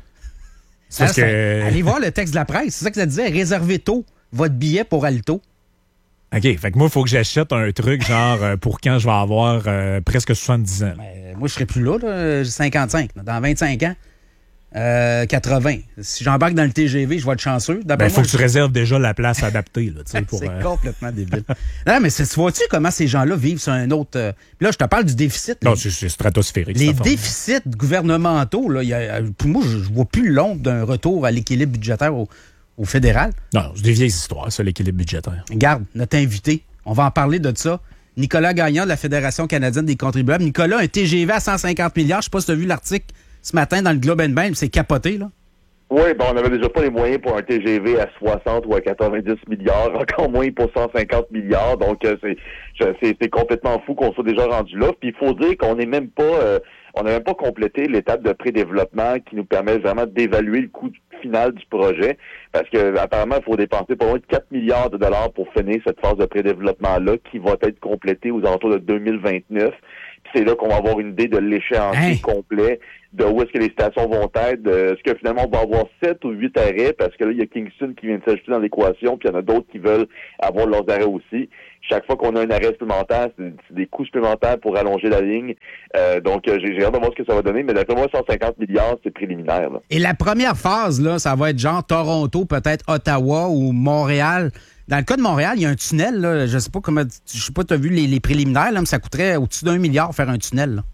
Allez voir le texte de la presse. C'est ça que ça disait. Réservez tôt votre billet pour Alto. OK. Fait que moi, il faut que j'achète un truc, genre, pour quand je vais avoir presque 70 ans. Moi, je serai plus là. J'ai 55. Là. Dans 25 ans. 80. Si j'embarque dans le TGV, je vais être chanceux. Il faut que tu réserves déjà la place adaptée. Là, c'est complètement débile. Non, mais tu vois-tu comment ces gens-là vivent sur un autre... Là, je te parle du déficit. Non, c'est stratosphérique. Les déficits gouvernementaux, là, pour moi, je vois plus l'ombre d'un retour à l'équilibre budgétaire au fédéral. Non, c'est des vieilles histoires, ça, l'équilibre budgétaire. Regarde, notre invité, on va en parler de ça. Nicolas Gagnon de la Fédération canadienne des contribuables. Nicolas, un TGV à 150 milliards. Je sais pas si tu as vu l'article ce matin dans le Globe and Mail, c'est capoté, là. Oui, on n'avait déjà pas les moyens pour un TGV à 60 ou à 90 milliards, encore moins pour 150 milliards. Donc, c'est complètement fou qu'on soit déjà rendu là. Puis, il faut dire qu'on n'est même pas... on n'a même pas complété l'étape de pré-développement qui nous permet vraiment d'évaluer le coût final du projet. Parce que apparemment, il faut dépenser pas loin de 4 milliards de dollars pour finir cette phase de pré-développement-là qui va être complétée aux alentours de 2029. Puis c'est là qu'on va avoir une idée de l'échéancier complet, de où est-ce que les stations vont être, est-ce que finalement on va avoir 7 ou 8 arrêts, parce que là, il y a Kingston qui vient de s'ajouter dans l'équation, puis il y en a d'autres qui veulent avoir leurs arrêts aussi. Chaque fois qu'on a un arrêt supplémentaire, c'est des coûts supplémentaires pour allonger la ligne. Donc, j'ai hâte de voir ce que ça va donner, mais d'après moi, 150 milliards, c'est préliminaire. Là. Et la première phase, là, ça va être genre Toronto, peut-être Ottawa ou Montréal. Dans le cas de Montréal, il y a un tunnel, là, je sais pas comment, je sais pas, tu as vu les préliminaires, là, mais ça coûterait au-dessus d'1 milliard faire un tunnel. Là.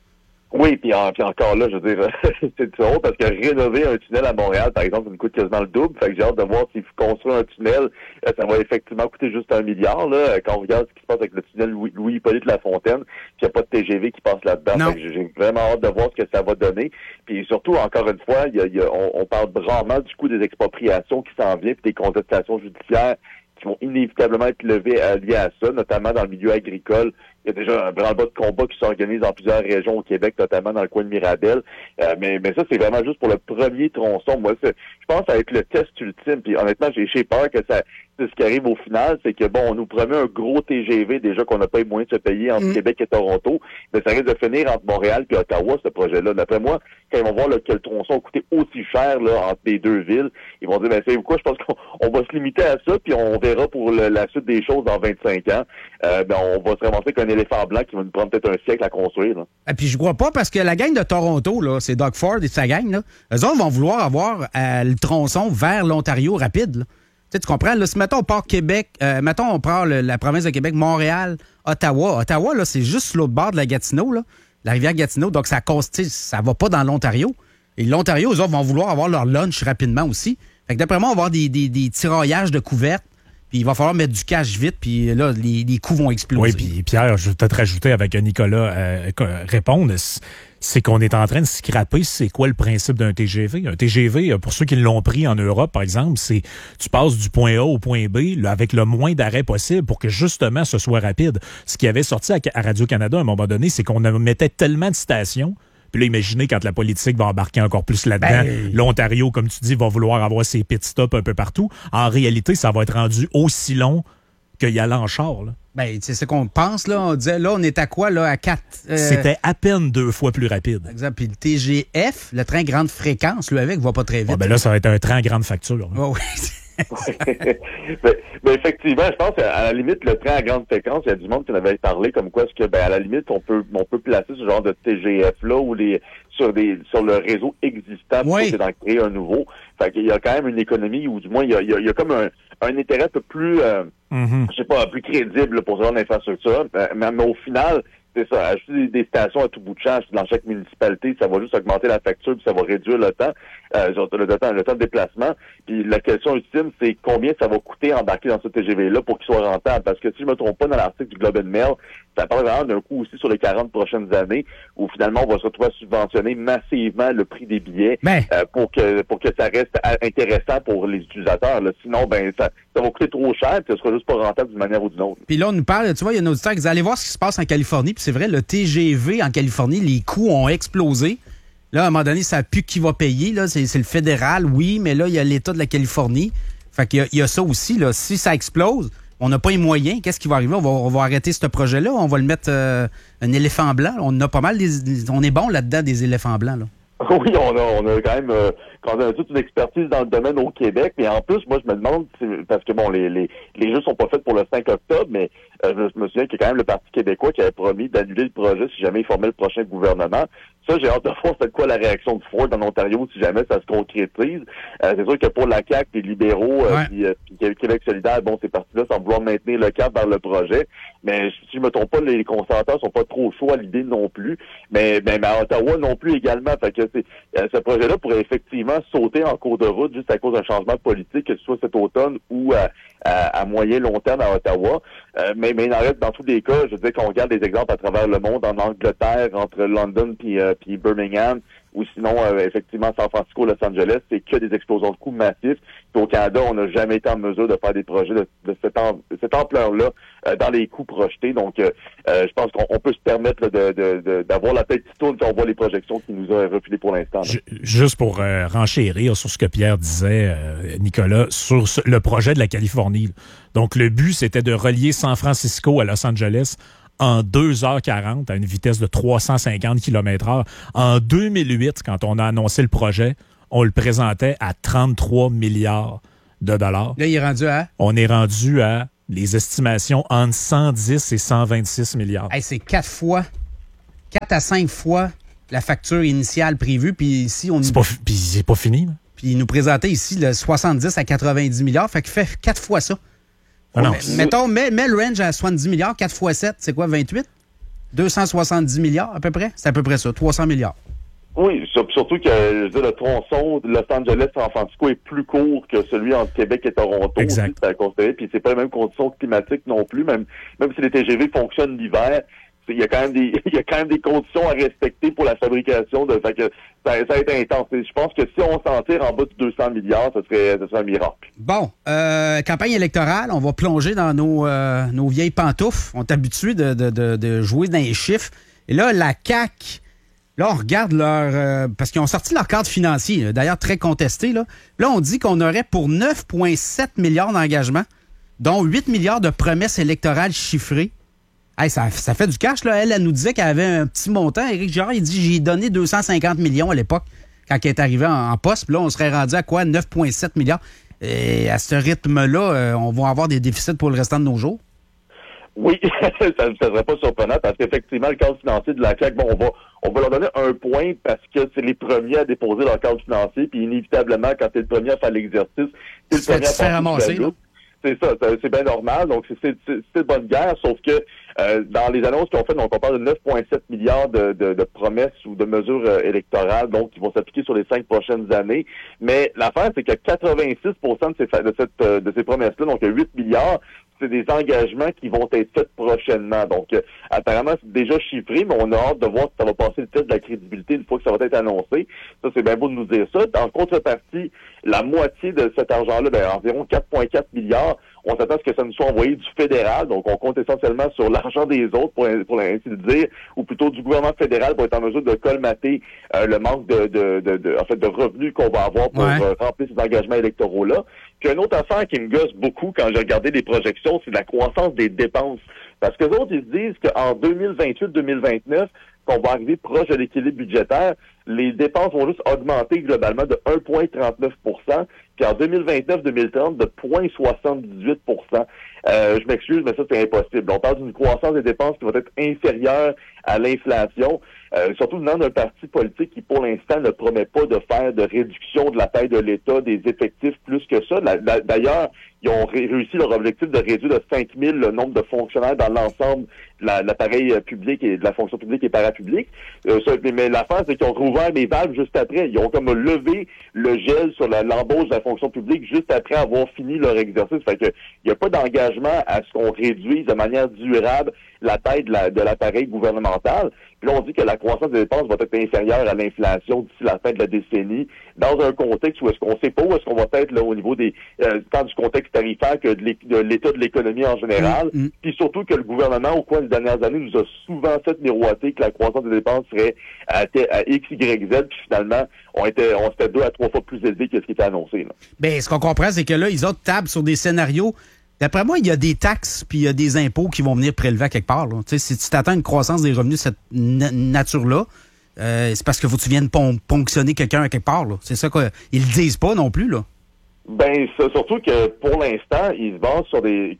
Oui, puis encore là, je veux dire, c'est drôle parce que rénover un tunnel à Montréal, par exemple, ça nous coûte quasiment le double. Fait que j'ai hâte de voir s'il faut construire un tunnel, ça va effectivement coûter juste 1 milliard. Là, quand on regarde ce qui se passe avec le tunnel Louis-Hippolyte Lafontaine, puis il n'y a pas de TGV qui passe là-dedans. Fait que j'ai vraiment hâte de voir ce que ça va donner. Puis surtout, encore une fois, on parle rarement du coût des expropriations qui s'en vient, puis des contestations judiciaires qui vont inévitablement être levées liées à ça, notamment dans le milieu agricole. Il y a déjà un branle-bas de combat qui s'organise dans plusieurs régions au Québec, notamment dans le coin de Mirabel. Mais ça, c'est vraiment juste pour le premier tronçon. Moi, je pense que ça va être le test ultime. Puis honnêtement, j'ai peur que ça... Ce qui arrive au final, c'est que on nous promet un gros TGV déjà qu'on n'a pas les moyens de se payer entre Québec et Toronto, mais ça risque de finir entre Montréal et Ottawa, ce projet-là. D'après moi, quand ils vont voir que le tronçon a coûté aussi cher là, entre les deux villes, ils vont dire, savez-vous quoi, je pense qu'on va se limiter à ça, puis on verra pour la suite des choses dans 25 ans. On va se ramasser avec un éléphant blanc qui va nous prendre peut-être un siècle à construire. Là. Et puis je crois pas, parce que la gang de Toronto, là, c'est Doug Ford et sa gang, là, eux autres vont vouloir avoir le tronçon vers l'Ontario rapide, là. Tu comprends? Là, si, mettons, on part Québec, mettons, on prend la province de Québec, Montréal, Ottawa. Ottawa, là, c'est juste l'autre bord de la Gatineau, là, la rivière Gatineau. Donc, ça va pas dans l'Ontario. Et l'Ontario, eux autres, vont vouloir avoir leur lunch rapidement aussi. Fait que d'après moi, on va avoir des tiraillages de couvertes. Puis il va falloir mettre du cash vite, puis là, les coûts vont exploser. Oui, puis Pierre, je vais peut-être rajouter avec Nicolas répondre, c'est qu'on est en train de scraper c'est quoi le principe d'un TGV. Un TGV, pour ceux qui l'ont pris en Europe, par exemple, c'est tu passes du point A au point B là, avec le moins d'arrêts possible pour que justement ce soit rapide. Ce qui avait sorti à Radio-Canada à un moment donné, c'est qu'on mettait tellement de stations. Puis là, imaginez quand la politique va embarquer encore plus là-dedans. L'Ontario, comme tu dis, va vouloir avoir ses pit stops un peu partout. En réalité, ça va être rendu aussi long qu'il allait en char. Là. C'est ce qu'on pense. Là. On disait, là, on est à quoi? Là, à 4? C'était à peine 2 fois plus rapide. Exact. Puis le TGF, le train grande fréquence, lui, avec, va pas très vite. Là, ça va être un train grande facture. Oh, oui. mais effectivement, je pense qu'à la limite, le train à grande fréquence, il y a du monde qui en avait parlé comme quoi est-ce que à la limite, on peut placer ce genre de TGF-là ou sur le réseau existant plutôt que d'en créer un nouveau. Fait qu'il y a quand même une économie ou du moins il y a comme un intérêt un peu plus je sais pas, plus crédible pour ce genre d'infrastructure. Mais au final, c'est ça, ajouter des stations à tout bout de champ dans chaque municipalité, ça va juste augmenter la facture puis ça va réduire le temps, le temps de déplacement. Puis la question ultime, c'est combien ça va coûter embarquer dans ce TGV-là pour qu'il soit rentable. Parce que si je me trompe pas dans l'article du Globe and Mail, ça parle vraiment d'un coût aussi sur les 40 prochaines années où finalement on va se retrouver à subventionner massivement le prix des billets pour que ça reste intéressant pour les utilisateurs. Là. Sinon, ça va coûter trop cher puis ça sera juste pas rentable d'une manière ou d'une autre. Puis là, on nous parle, tu vois, il y a un auditeur qui dit allez voir ce qui se passe en Californie. Puis c'est vrai, le TGV en Californie, les coûts ont explosé. Là, à un moment donné, ça n'a plus qui va payer. Là, c'est le fédéral, oui, mais là, il y a l'État de la Californie. Fait qu'il y a ça aussi. Là. Si ça explose, on n'a pas les moyens. Qu'est-ce qui va arriver? On va arrêter ce projet-là. On va le mettre un éléphant blanc. On a pas mal on est bon là-dedans des éléphants blancs. Là. Oui, on a quand même on a toute une expertise dans le domaine au Québec, mais en plus, moi, je me demande, parce que les jeux sont pas faits pour le 5 octobre, mais je me souviens qu'il y a quand même le Parti québécois qui avait promis d'annuler le projet si jamais il formait le prochain gouvernement. Ça, j'ai hâte de voir c'est quoi la réaction de Ford en Ontario si jamais ça se concrétise. C'est sûr que pour la CAQ, les libéraux, puis Québec solidaire, ces partis-là semblent vouloir maintenir le cap vers le projet. Mais si je me trompe pas, les conservateurs sont pas trop chauds à l'idée non plus. Mais à Ottawa non plus également. Fait que ce projet-là pourrait effectivement sauter en cours de route juste à cause d'un changement politique, que ce soit cet automne ou à moyen long terme à Ottawa. Mais il en reste dans tous les cas, je veux dire qu'on regarde des exemples à travers le monde, en Angleterre, entre London puis puis Birmingham, ou sinon, effectivement, San Francisco, Los Angeles, c'est que des explosions de coûts massifs. Puis au Canada, on n'a jamais été en mesure de faire des projets de cette ampleur-là dans les coûts projetés. Donc, je pense qu'on peut se permettre là, d'avoir la tête qui tourne quand on voit les projections qui nous ont refilées pour l'instant. Juste pour renchérir sur ce que Pierre disait, Nicolas, sur le projet de la Californie. Là. Donc, le but, c'était de relier San Francisco à Los Angeles en 2h40 à une vitesse de 350 km/h. En 2008, quand on a annoncé le projet, on le présentait à 33 milliards de dollars. Là, il est rendu à? On est rendu à les estimations entre 110 et 126 milliards. Hey, c'est 4 à 5 fois la facture initiale prévue. Puis ici, on... Puis c'est pas fini. Là. Puis il nous présentait ici le 70 à 90 milliards. Fait qu'il fait 4 fois ça. Ah non, mettons, mets le range à 70 milliards, 4 fois 7, c'est quoi, 28? 270 milliards à peu près? C'est à peu près ça, 300 milliards. Oui, surtout que je veux dire, le tronçon de Los Angeles-San Francisco est plus court que celui entre Québec et Toronto. Exact. Aussi, puis c'est pas les mêmes conditions climatiques non plus, même si les TGV fonctionnent l'hiver. Il y a quand même des conditions à respecter pour la fabrication de. Fait que ça a été intense. Je pense que si on s'en tire en bas de 200 milliards, ça serait un miracle. Bon, campagne électorale, on va plonger dans nos vieilles pantoufles. On est habitué de jouer dans les chiffres. Et là, la CAQ, là, on regarde parce qu'ils ont sorti leur cadre financier, d'ailleurs très contesté. Là, on dit qu'on aurait pour 9,7 milliards d'engagements, dont 8 milliards de promesses électorales chiffrées. Hey, ça fait du cash, là. Elle nous disait qu'elle avait un petit montant. Éric Girard, il dit, j'ai donné 250 millions à l'époque, quand elle est arrivée en poste. Puis là, on serait rendu à quoi? 9,7 milliards. Et à ce rythme-là, on va avoir des déficits pour le restant de nos jours? Oui, ça ne serait pas surprenant parce qu'effectivement, le cadre financier de la CAQ, bon, on va leur donner un point parce que c'est les premiers à déposer leur cadre financier. Puis inévitablement, quand t'es le premier à faire l'exercice, t'es le premier à faire ramasser. C'est ça, c'est bien normal. Donc, c'est de bonne guerre, sauf que dans les annonces qu'ils ont faites, donc on parle de 9,7 milliards de promesses ou de mesures électorales, donc qui vont s'appliquer sur les 5 prochaines années. Mais l'affaire, c'est que 86% de ces promesses-là, donc 8 milliards, c'est des engagements qui vont être faits prochainement. Donc, apparemment, c'est déjà chiffré, mais on a hâte de voir si ça va passer le test de la crédibilité une fois que ça va être annoncé. Ça, c'est bien beau de nous dire ça. En contrepartie, la moitié de cet argent-là, environ 4,4 milliards, on s'attend à ce que ça nous soit envoyé du fédéral. Donc, on compte essentiellement sur l'argent des autres, pour ainsi le dire, ou plutôt du gouvernement fédéral pour être en mesure de colmater le manque de revenus qu'on va avoir pour remplir ces engagements électoraux-là. Puis une autre affaire qui me gosse beaucoup quand j'ai regardé les projections, c'est la croissance des dépenses. Parce que les autres, ils se disent qu'en 2028-2029, qu'on va arriver proche de l'équilibre budgétaire, les dépenses vont juste augmenter globalement de 1,39 %, puis en 2029-2030 de 0,78 %. Je m'excuse, mais ça, c'est impossible. On parle d'une croissance des dépenses qui va être inférieure à l'inflation, surtout venant d'un parti politique qui, pour l'instant, ne promet pas de faire de réduction de la taille de l'État, des effectifs plus que ça. D'ailleurs, ils ont réussi leur objectif de réduire de 5 000 le nombre de fonctionnaires dans l'ensemble de l'appareil public et de la fonction publique et parapublique. Mais l'affaire, c'est qu'ils ont rouvert les valves juste après. Ils ont comme levé le gel sur l'embauche de la fonction publique juste après avoir fini leur exercice. Fait que il n'y a pas d'engagement à ce qu'on réduise de manière durable la taille de l'appareil gouvernemental. Puis là, on dit que la croissance des dépenses va être inférieure à l'inflation d'ici la fin de la décennie, dans un contexte où est-ce qu'on sait pas où est-ce qu'on va être là au niveau des tant du contexte tarifaire que de l'état de l'économie en général. Puis surtout que le gouvernement, au cours des dernières années, nous a souvent fait miroiter que la croissance des dépenses serait à X, Y, Z, puis finalement, on était 2 à 3 fois plus élevé que ce qui était annoncé. Là. Bien, ce qu'on comprend, c'est que là, ils ont table sur des scénarios. D'après moi, il y a des taxes puis il y a des impôts qui vont venir prélever à quelque part. Là. Si tu t'attends à une croissance des revenus de cette nature-là, c'est parce qu'il faut que tu viennes ponctionner quelqu'un à quelque part. Là. C'est ça qu'ils le disent pas non plus. Là. Ben, surtout que pour l'instant, ils se basent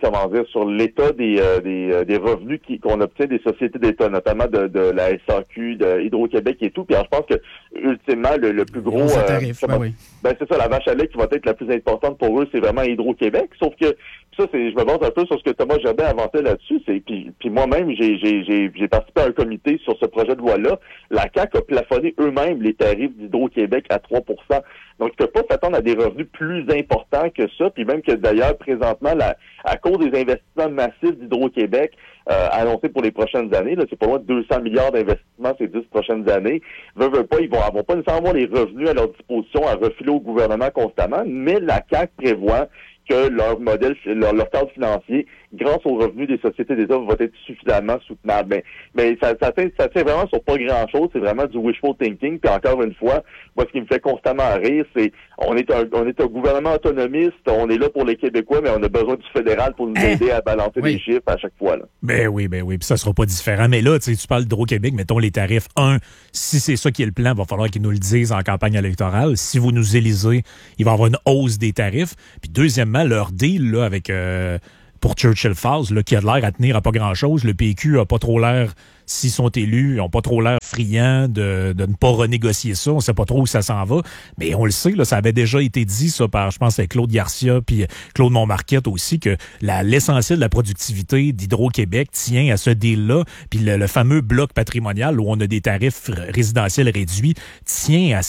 sur l'état des revenus qu'on obtient des sociétés d'État, notamment de la SAQ, de Hydro-Québec et tout. Puis alors, je pense que ultimement le plus gros, c'est ça, la vache à lait qui va être la plus importante pour eux, c'est vraiment Hydro-Québec. Sauf que ça, je me base un peu sur ce que Thomas Jobin avançait là-dessus. Puis moi-même, j'ai participé à un comité sur ce projet de loi-là. La CAQ a plafonné eux-mêmes les tarifs d'Hydro-Québec à 3 %. Donc, ils ne peuvent pas s'attendre à des revenus plus importants que ça. Puis même que d'ailleurs, présentement, à cause des investissements massifs d'Hydro-Québec annoncés pour les prochaines années, là, c'est pas loin de 200 milliards drastiquement ces 10 prochaines années. Veut pas, ils vont pas nécessairement avoir les revenus à leur disposition à refiler au gouvernement constamment, mais la CAQ prévoit que leur modèle, leur cadre financier, grâce aux revenus des sociétés d'État, va être suffisamment soutenable. Mais ça tient vraiment sur pas grand-chose. C'est vraiment du wishful thinking. Puis encore une fois, moi, ce qui me fait constamment rire, c'est on est un gouvernement autonomiste. On est là pour les Québécois, mais on a besoin du fédéral pour nous aider à balancer les chiffres à chaque fois. Là. Ben oui. Puis ça sera pas différent. Mais là, tu parles d'Hydro-Québec, mettons les tarifs. Si c'est ça qui est le plan, il va falloir qu'ils nous le disent en campagne électorale. Si vous nous élisez, il va y avoir une hausse des tarifs. Puis deuxièmement, leur deal là, avec pour Churchill Falls, là, qui a l'air à tenir à pas grand-chose. Le PQ a pas trop l'air, s'ils sont élus, ils ont pas trop l'air friands de ne pas renégocier ça. On sait pas trop où ça s'en va. Mais on le sait, là, ça avait déjà été dit, ça, par, je pense, c'est Claude Garcia puis Claude Montmarquette aussi, que l'essentiel de la productivité d'Hydro-Québec tient à ce deal-là. Puis le fameux bloc patrimonial où on a des tarifs résidentiels réduits tient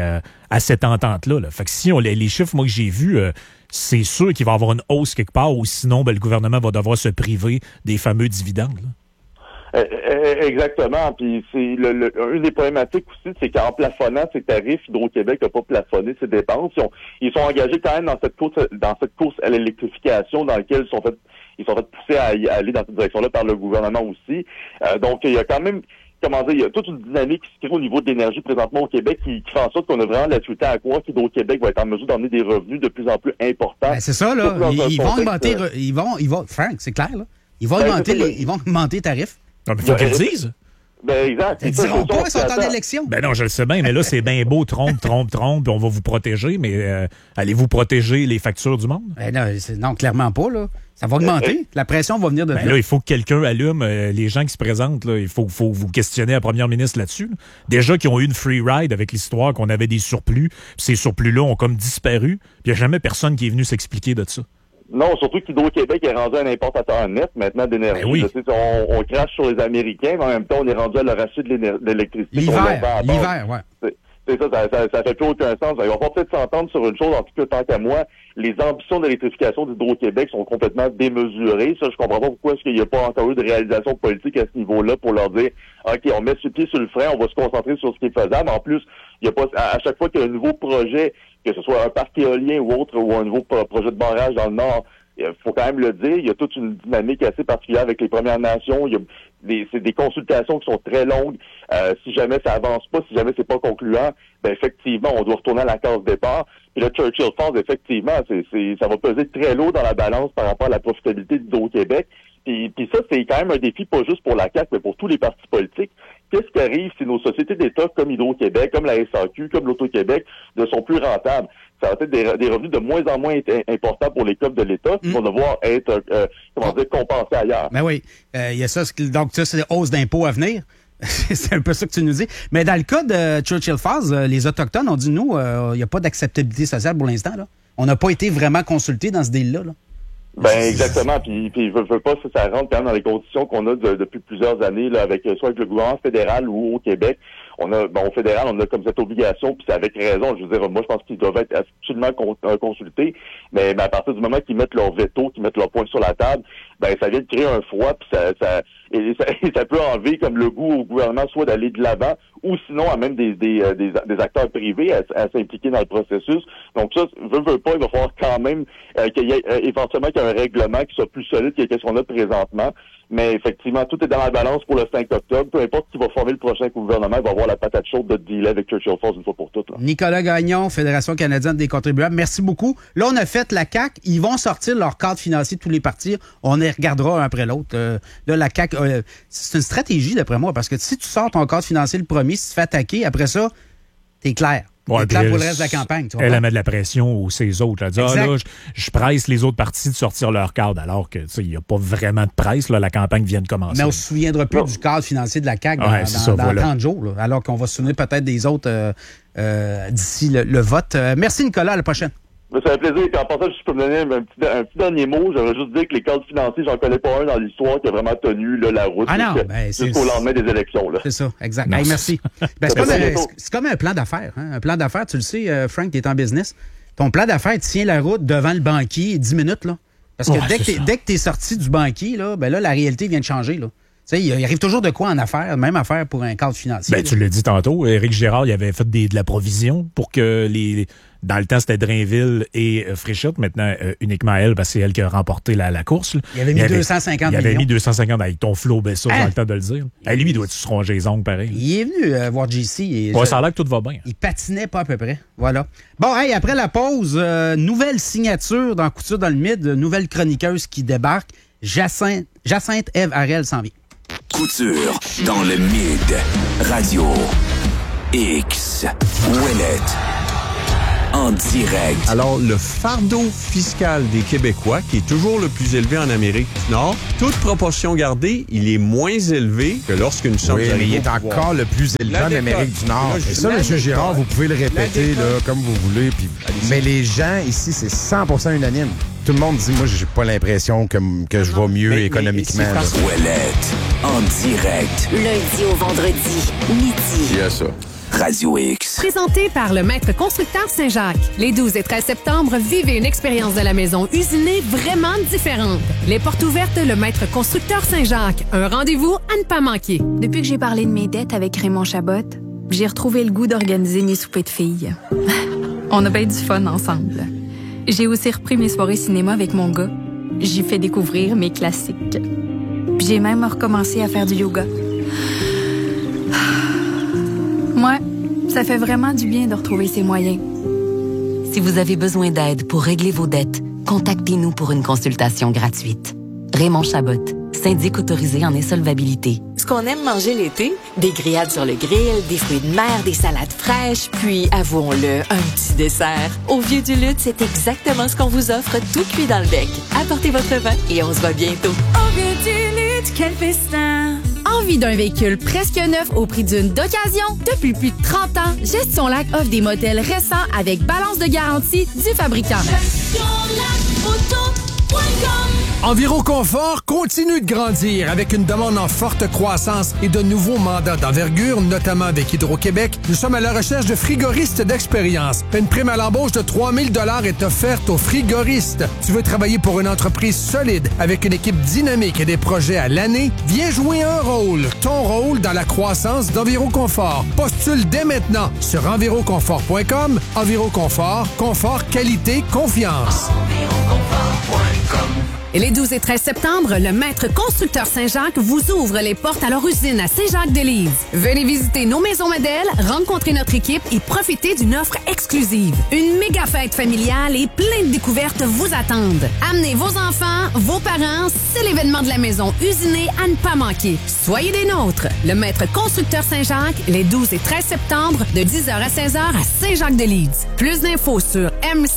à cette entente-là. Là. Fait que si les chiffres, moi, que j'ai vus, c'est sûr qu'il va y avoir une hausse quelque part, ou sinon, le gouvernement va devoir se priver des fameux dividendes. Là. Exactement. Puis c'est une des problématiques aussi, c'est qu'en plafonnant ces tarifs, Hydro-Québec n'a pas plafonné ses dépenses. Ils sont engagés quand même dans cette course à l'électrification dans laquelle ils sont fait pousser à aller dans cette direction-là par le gouvernement aussi. Donc il y a quand même il y a toute une dynamique qui se crée au niveau de l'énergie présentement au Québec qui fait en sorte qu'on a vraiment la suite à croire qu'Hydro-Québec va être en mesure d'emmener des revenus de plus en plus importants. Ben c'est ça, là. Ils vont augmenter, Frank, c'est clair, là. Ils vont augmenter les tarifs. Non, mais faut qu'ils le disent. Ben, exact. Ils diront pas, ils sont en élection. Ben non, je le sais bien, mais là, c'est bien beau, trompe, puis on va vous protéger, mais allez-vous protéger les factures du monde? Ben non, clairement pas, là. Ça va augmenter. La pression va venir de là. Il faut que quelqu'un allume les gens qui se présentent. Là, il faut vous questionner la première ministre là-dessus. Là. Déjà qu'ils ont eu une free ride avec l'histoire qu'on avait des surplus, puis ces surplus-là ont comme disparu, puis il n'y a jamais personne qui est venu s'expliquer de ça. Non, surtout qu'Hydro-Québec est rendu un importateur net maintenant d'énergie. Ben oui. On crache sur les Américains, mais en même temps, on est rendu à leur acheter de l'électricité. L'hiver, ouais. C'est ça fait plus aucun sens. Ils vont pas peut-être s'entendre sur une chose, en tout cas, tant qu'à moi, les ambitions d'électrification d'Hydro-Québec sont complètement démesurées. Ça, je comprends pas pourquoi est-ce qu'il n'y a pas encore eu de réalisation politique à ce niveau-là pour leur dire, OK, on met ce pied sur le frein, on va se concentrer sur ce qui est faisable. En plus, il y a pas, à chaque fois qu'il y a un nouveau projet, que ce soit un parc éolien ou autre, ou un nouveau projet de barrage dans le Nord, il faut quand même le dire, il y a toute une dynamique assez particulière avec les Premières Nations. C'est des consultations qui sont très longues. Si jamais ça avance pas, si jamais c'est pas concluant, ben effectivement, on doit retourner à la case départ. Puis là, Churchill Falls, effectivement, ça va peser très lourd dans la balance par rapport à la profitabilité d'Hydro-Québec. Puis ça, c'est quand même un défi, pas juste pour la CAQ, mais pour tous les partis politiques. Qu'est-ce qui arrive si nos sociétés d'État, comme Hydro-Québec, comme la SAQ, comme l'Auto-Québec, ne sont plus rentables? Ça va être des revenus de moins en moins importants pour les clubs de l'État qui vont devoir être, compensés ailleurs. Ben oui. Il y a ça. Donc, ça, c'est des hausses d'impôts à venir. C'est un peu ça que tu nous dis. Mais dans le cas de Churchill Falls, les Autochtones ont dit, nous, il n'y a pas d'acceptabilité sociale pour l'instant. Là. On n'a pas été vraiment consultés dans ce deal-là. Là. Ben exactement, puis je veux pas ça rentre quand même dans les conditions qu'on a depuis plusieurs années là, soit avec le gouvernement fédéral ou au Québec. Au fédéral, on a comme cette obligation, puis c'est avec raison. Je veux dire, moi, je pense qu'ils doivent être absolument consultés, mais à partir du moment qu'ils mettent leur veto, qu'ils mettent leur point sur la table, ben ça vient de créer un froid, puis ça peut enlever comme le goût au gouvernement soit d'aller de l'avant, ou sinon à même des acteurs privés à s'impliquer dans le processus. Donc ça, veut pas, il va falloir quand même qu'il y ait éventuellement qu'il y ait un règlement qui soit plus solide que ce qu'on a présentement. Mais effectivement, tout est dans la balance pour le 5 octobre. Peu importe qui va former le prochain gouvernement, il va avoir la patate chaude de dealer avec Churchill Falls une fois pour toutes. Là. Nicolas Gagnon, Fédération canadienne des contribuables, merci beaucoup. Là, on a fait la CAQ. Ils vont sortir leur cadre financier tous les partis. On les regardera un après l'autre. Là, la CAQ, c'est une stratégie, d'après moi, parce que si tu sors ton cadre financier le premier, si tu te fais attaquer, après ça, t'es clair. Ouais, t'es clair pour le reste de la campagne. Tu vois elle met de la pression aux ses autres. Elle dit, là, je presse les autres partis de sortir leur cadre, alors que il n'y a pas vraiment de presse. Là, la campagne vient de commencer. Mais on se souviendra plus du cadre financier de la CAQ dans 30 jours, là, alors qu'on va se souvenir peut-être des autres d'ici le vote. Merci, Nicolas. À la prochaine. Ça fait plaisir. Puis en passant, si je peux me donner un petit dernier mot, j'aimerais juste dire que les cadres financiers, j'en connais pas un dans l'histoire qui a vraiment tenu la route jusqu'au lendemain des élections. Là. C'est ça, exact. Hey, merci. C'est comme un plan d'affaires. Hein? Un plan d'affaires, tu le sais, Frank, tu es en business. Ton plan d'affaires tient la route devant le banquier 10 minutes. Là. Parce que dès que tu es sorti du banquier, là, ben là, la réalité vient de changer. Là. sais, il arrive toujours de quoi en affaires, même affaire pour un cadre financier. Ben, tu l'as dit tantôt, Éric Girard, il avait fait de la provision pour que dans le temps, c'était Drainville et Fréchette. Maintenant, uniquement elle, parce que c'est elle qui a remporté la course. Là. Il avait mis 250 millions. Il avait mis 250 avec ton Flo Bessa, j'ai le temps de le dire. Lui, doit-tu se ronger les ongles pareil? Il est venu voir JC. Et ça a l'air que tout va bien. Il patinait pas à peu près. Voilà. Bon, après la pause, nouvelle signature dans Couture dans le Mid, nouvelle chroniqueuse qui débarque. Jacinthe Ève Harel s'en vient. Couture dans le Mid. Radio X. Ouellette. En direct. Alors, le fardeau fiscal des Québécois, qui est toujours le plus élevé en Amérique du Nord, toute proportion gardée, il est moins élevé que lorsqu'une somme Oui, il est encore le plus élevé en Amérique du Nord. Et ça, M. Girard, vous pouvez le répéter là, comme vous voulez. Puis... Mais les gens ici, c'est 100% unanime. Tout le monde dit, moi, j'ai pas l'impression que je vais mieux économiquement. Ouellette. En direct. Lundi au vendredi, midi. Il y a ça. Radio X. Présenté par le Maître Constructeur Saint-Jacques. Les 12 et 13 septembre, vivez une expérience de la maison usinée vraiment différente. Les portes ouvertes, le Maître Constructeur Saint-Jacques. Un rendez-vous à ne pas manquer. Depuis que j'ai parlé de mes dettes avec Raymond Chabot, j'ai retrouvé le goût d'organiser mes soupers de filles. On a bien du fun ensemble. J'ai aussi repris mes soirées cinéma avec mon gars. J'y fais découvrir mes classiques. Puis j'ai même recommencé à faire du yoga. Moi, ça fait vraiment du bien de retrouver ses moyens. Si vous avez besoin d'aide pour régler vos dettes, contactez-nous pour une consultation gratuite. Raymond Chabot, syndic autorisé en insolvabilité. Ce qu'on aime manger l'été, des grillades sur le grill, des fruits de mer, des salades fraîches, puis, avouons-le, un petit dessert. Au Vieux du Lutte, c'est exactement ce qu'on vous offre, tout cuit dans le bec. Apportez votre vin et on se voit bientôt. Au Vieux du Lutte, quel festin! Envie d'un véhicule presque neuf au prix d'une d'occasion? Depuis plus de 30 ans, Gestion Lac offre des modèles récents avec balance de garantie du fabricant. Enviroconfort continue de grandir avec une demande en forte croissance et de nouveaux mandats d'envergure, notamment avec Hydro-Québec. Nous sommes à la recherche de frigoristes d'expérience. Une prime à l'embauche de 3 000 $ est offerte aux frigoristes. Tu veux travailler pour une entreprise solide avec une équipe dynamique et des projets à l'année? Viens jouer un rôle, ton rôle dans la croissance d'Enviroconfort. Postule dès maintenant sur enviroconfort.com. Enviroconfort, confort, qualité, confiance. Et les 12 et 13 septembre, le Maître Constructeur Saint-Jacques vous ouvre les portes à leur usine à Saint-Jacques-de-Lise. Venez visiter nos maisons modèles, rencontrer notre équipe et profiter d'une offre exclusive. Une méga fête familiale et plein de découvertes vous attendent. Amenez vos enfants, vos parents, c'est l'événement de la maison usinée à ne pas manquer. Soyez des nôtres. Le Maître Constructeur Saint-Jacques, les 12 et 13 septembre, de 10h à 16h à Saint-Jacques-de-Lise. Plus d'infos sur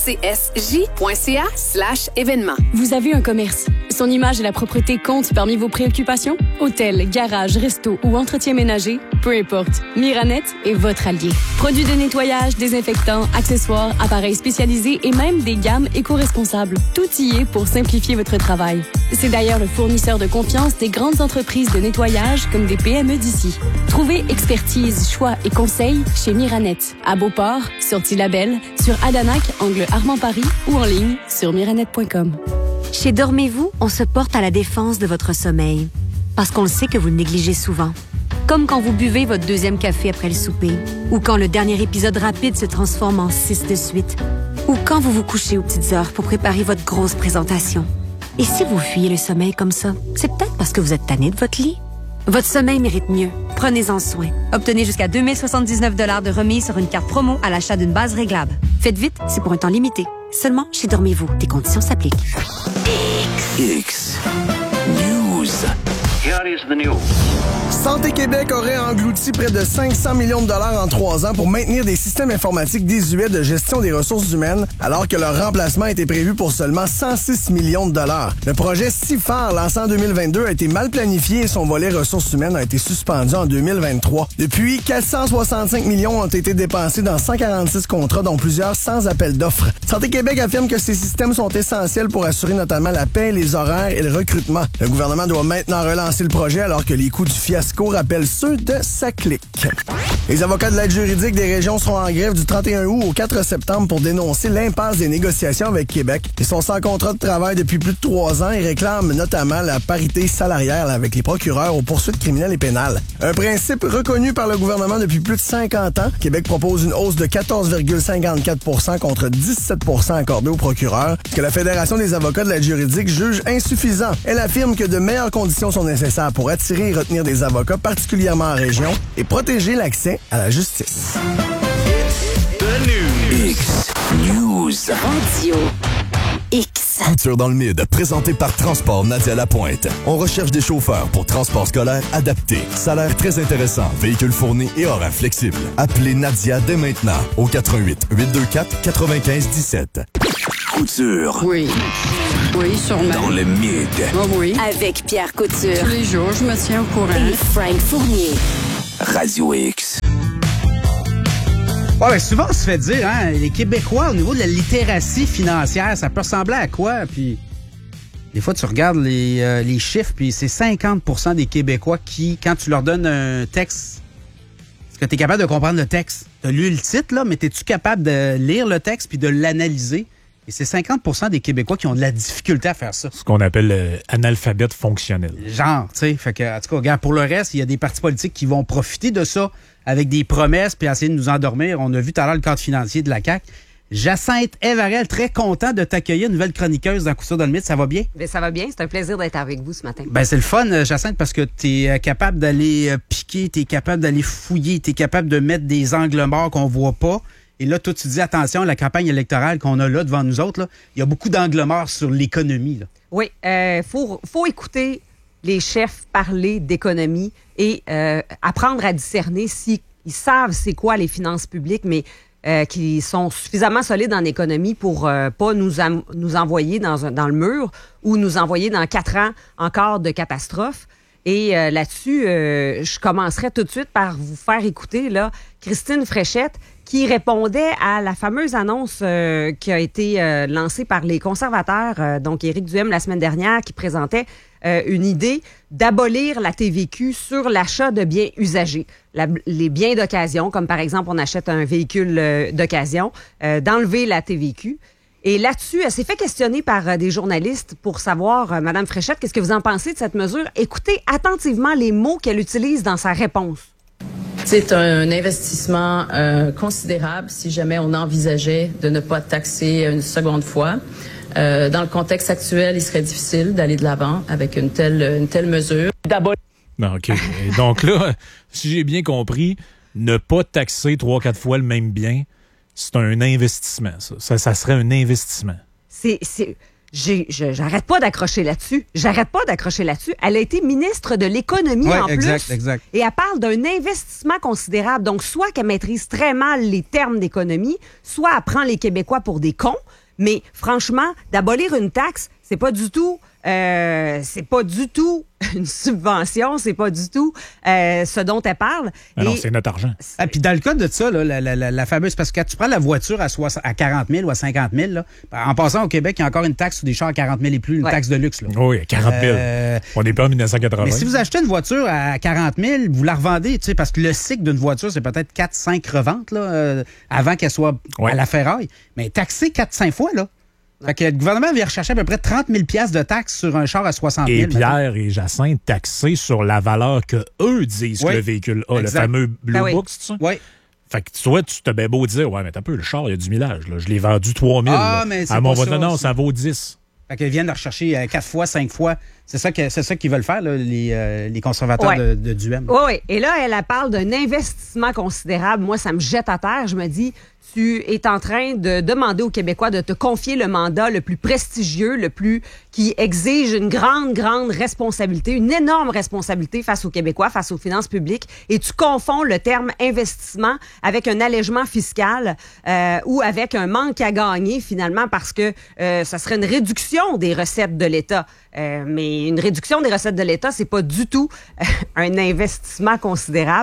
mcsj.ca/événements. Vous avez un commerce. Son image et la propreté comptent parmi vos préoccupations? Hôtel, garage, resto ou entretien ménager? Peu importe, Miranet est votre allié. Produits de nettoyage, désinfectants, accessoires, appareils spécialisés et même des gammes éco-responsables. Tout y est pour simplifier votre travail. C'est d'ailleurs le fournisseur de confiance des grandes entreprises de nettoyage comme des PME d'ici. Trouvez expertise, choix et conseils chez Miranet. À Beauport, sur Tillabel, sur Adanac, angle Armand-Paris ou en ligne sur miranet.com. Chez Dormez-vous, on se porte à la défense de votre sommeil. Parce qu'on le sait que vous le négligez souvent. Comme quand vous buvez votre deuxième café après le souper. Ou quand le dernier épisode rapide se transforme en 6 de suite. Ou quand vous vous couchez aux petites heures pour préparer votre grosse présentation. Et si vous fuyez le sommeil comme ça, c'est peut-être parce que vous êtes tanné de votre lit. Votre sommeil mérite mieux. Prenez-en soin. Obtenez jusqu'à 2079 $ de remise sur une carte promo à l'achat d'une base réglable. Faites vite, c'est pour un temps limité. Seulement chez Dormez-vous. Des conditions s'appliquent. X News. Here is the news. Santé Québec aurait englouti près de 500 millions de dollars en 3 ans pour maintenir des systèmes informatiques désuets de gestion des ressources humaines, alors que leur remplacement était prévu pour seulement 106 millions de dollars. Le projet CIFAR, lancé en 2022, a été mal planifié et son volet ressources humaines a été suspendu en 2023. Depuis, 465 millions ont été dépensés dans 146 contrats, dont plusieurs sans appel d'offres. Santé Québec affirme que ces systèmes sont essentiels pour assurer notamment la paie, les horaires et le recrutement. Le gouvernement doit maintenant relancer le projet alors que les coûts du fiasco rappellent ceux de Saclic. Les avocats de l'aide juridique des régions seront en grève du 31 août au 4 septembre pour dénoncer l'impasse des négociations avec Québec. Ils sont sans contrat de travail depuis plus de 3 ans et réclament notamment la parité salariale avec les procureurs aux poursuites criminelles et pénales. Un principe reconnu par le gouvernement depuis plus de 50 ans. Québec propose une hausse de 14,54 contre 17 accordée aux procureurs, ce que la Fédération des avocats de l'aide juridique juge insuffisant. Elle affirme que de meilleures conditions sont nécessaires pour attirer et retenir des avocats, particulièrement en région, et protéger l'accès à la justice. X News. Radio X. Couture dans le mid, présenté par Transport Nadia Lapointe. On recherche des chauffeurs pour transport scolaire adapté. Salaire très intéressant, véhicule fourni et horaire flexible. Appelez Nadia dès maintenant au 88 824 95 17. Couture. Oui. Oui, sûrement. Dans le mid. Oh oui. Avec Pierre Couture. Tous les jours, je me tiens au courant. Et Frank Fournier. Radio X. Ouais, souvent, on se fait dire, hein, les Québécois, au niveau de la littératie financière, ça peut ressembler à quoi? Puis, des fois, tu regardes les chiffres, puis c'est 50% des Québécois qui, quand tu leur donnes un texte, est-ce que tu es capable de comprendre le texte? Tu as lu le titre, là, mais es-tu capable de lire le texte puis de l'analyser? Et c'est 50% des Québécois qui ont de la difficulté à faire ça. Ce qu'on appelle analphabète fonctionnel. Genre, tu sais. Fait que, en tout cas, regarde, pour le reste, il y a des partis politiques qui vont profiter de ça avec des promesses puis essayer de nous endormir. On a vu tout à l'heure le cadre financier de la CAQ. Jacinthe Evarel, très content de t'accueillir, nouvelle chroniqueuse dans Couture dans le Mythe. Ça va bien? Bien, ça va bien. C'est un plaisir d'être avec vous ce matin. Ben, c'est le fun, Jacinthe, parce que tu es capable d'aller piquer, tu es capable d'aller fouiller, tu es capable de mettre des angles morts qu'on voit pas. Et là, toi, tu dis, attention, la campagne électorale qu'on a là devant nous autres, là, il y a beaucoup d'angles morts sur l'économie. Là. Oui, faut écouter les chefs parler d'économie et apprendre à discerner s'ils savent c'est quoi les finances publiques, mais qui sont suffisamment solides en économie pour pas nous envoyer dans le mur ou nous envoyer dans 4 ans encore de catastrophes. Et là-dessus, je commencerai tout de suite par vous faire écouter là, Christine Fréchette qui répondait à la fameuse annonce qui a été lancée par les conservateurs, donc Éric Duhem la semaine dernière, qui présentait une idée d'abolir la TVQ sur l'achat de biens usagés. Les biens d'occasion, comme par exemple on achète un véhicule d'occasion, d'enlever la TVQ. Et là-dessus, elle s'est fait questionner par des journalistes pour savoir, Mme Fréchette, qu'est-ce que vous en pensez de cette mesure? Écoutez attentivement les mots qu'elle utilise dans sa réponse. C'est un investissement considérable si jamais on envisageait de ne pas taxer une seconde fois. Dans le contexte actuel, il serait difficile d'aller de l'avant avec une telle mesure. Non, OK. Et donc là, si j'ai bien compris, ne pas taxer 3-4 fois le même bien, c'est un investissement, ça. Ça serait un investissement. J'arrête pas d'accrocher là-dessus. Elle a été ministre de l'Économie en plus. Exact. Et elle parle d'un investissement considérable. Donc, soit qu'elle maîtrise très mal les termes d'économie, soit elle prend les Québécois pour des cons. Mais franchement, d'abolir une taxe, c'est pas du tout une subvention, c'est pas du tout ce dont elle parle. Non, c'est notre argent. Ah, puis dans le cas de ça, là, la fameuse, parce que quand tu prends la voiture à 40 000 ou à 50 000, là, en passant au Québec, il y a encore une taxe sur des chars à 40 000 et plus, une taxe de luxe. Là. Oui, à 40 000. On n'est pas en 1980. Mais si vous achetez une voiture à 40 000, vous la revendez, tu sais, parce que le cycle d'une voiture, c'est peut-être 4-5 reventes là, avant qu'elle soit à la ferraille. Mais taxer 4-5 fois, là. Fait que le gouvernement vient rechercher à peu près 30 000 piastres de taxes sur un char à 60 000. Et Pierre et Jacinthe taxés sur la valeur que eux disent que le véhicule a, exact. le fameux Blue Book, c'est ça? Oui. Fait que toi, tu t'as bien beau dire, ouais, mais t'as un peu, le char, il y a du millage. Là. Je l'ai vendu 3 000. Ah, mais c'est à pas mon ça. Non, ça vaut 10. Fait qu'ils viennent de rechercher 4 fois, 5 fois. C'est ça qu'ils veulent faire, là, les conservateurs de Duhem. Oui. Et là, elle parle d'un investissement considérable. Moi, ça me jette à terre. Je me dis, tu es en train de demander aux Québécois de te confier le mandat le plus prestigieux, qui exige une grande responsabilité, une énorme responsabilité face aux Québécois, face aux finances publiques. Et tu confonds le terme investissement avec un allègement fiscal ou avec un manque à gagner, finalement, parce que ça serait une réduction des recettes de l'État. Mais une réduction des recettes de l'État, c'est pas du tout un investissement considérable.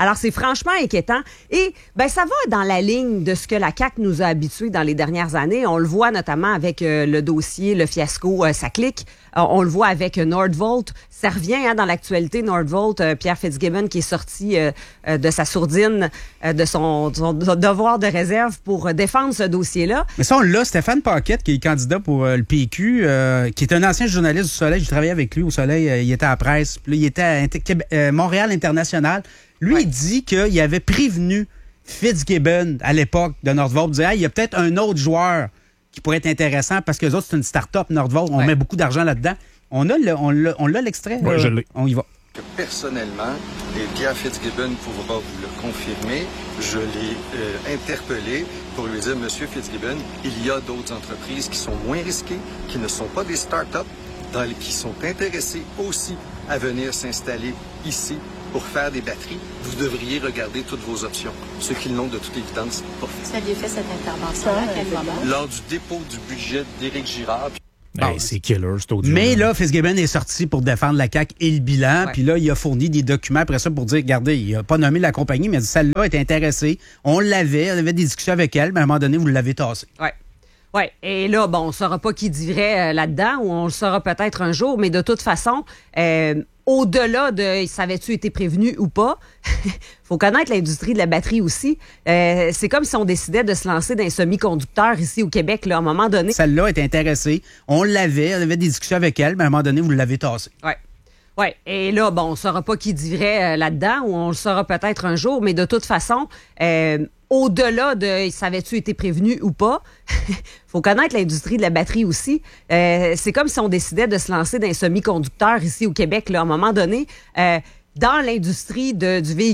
Alors, c'est franchement inquiétant. Et ça va dans la ligne de ce que la CAQ nous a habitués dans les dernières années. On le voit notamment avec le dossier, le fiasco Ça clique. On le voit avec Nordvolt. Ça revient dans l'actualité, Nordvolt, Pierre Fitzgibbon qui est sorti de sa sourdine, de son devoir de réserve pour défendre ce dossier-là. Mais ça, on l'a. Stéphane Paquette, qui est candidat pour le PQ, qui est un ancien journaliste du Soleil. J'ai travaillé avec lui au Soleil. Il était à la presse. Puis là, il était à Montréal International. Lui, il dit qu'il avait prévenu Fitzgibbon à l'époque de Nordvolt. Il disait, il y a peut-être un autre joueur qui pourrait être intéressant parce que les autres, c'est une start-up, Nordvolt. On met beaucoup d'argent là-dedans. On l'a l'extrait. Oui, je l'ai. On y va. Personnellement, et Pierre Fitzgibbon pourra vous le confirmer, je l'ai interpellé pour lui dire, Monsieur Fitzgibbon, il y a d'autres entreprises qui sont moins risquées, qui ne sont pas des start-up, qui sont intéressées aussi à venir s'installer ici pour faire des batteries. Vous devriez regarder toutes vos options. Ceux qui l'ont de toute évidence pas fait. Vous aviez fait cette intervention-là à quel moment? Lors du dépôt du budget d'Éric Girard. Bon, c'est killer, cet audio. Mais là, Fitzgibbon est sorti pour défendre la CAQ et le bilan. Puis là, il a fourni des documents après ça pour dire, regardez, il n'a pas nommé la compagnie, mais il a dit, celle-là est intéressée. On avait des discussions avec elle, mais à un moment donné, vous l'avez tassée. Oui, et là, on ne saura pas qui dit vrai là-dedans, ou on le saura peut-être un jour, mais de toute façon, au-delà de « savais-tu été prévenu ou pas », faut connaître l'industrie de la batterie aussi. C'est comme si on décidait de se lancer dans un semi-conducteur ici au Québec, là, à un moment donné. Celle-là est intéressée. On avait des discussions avec elle, mais à un moment donné, vous l'avez tassée. Oui, et là, on ne saura pas qui dit vrai là-dedans, ou on le saura peut-être un jour, mais de toute façon, au-delà de « savais-tu été prévenu ou pas », faut connaître l'industrie de la batterie aussi. C'est comme si on décidait de se lancer dans un semi-conducteur ici au Québec, là, à un moment donné. Dans l'industrie du véhicule,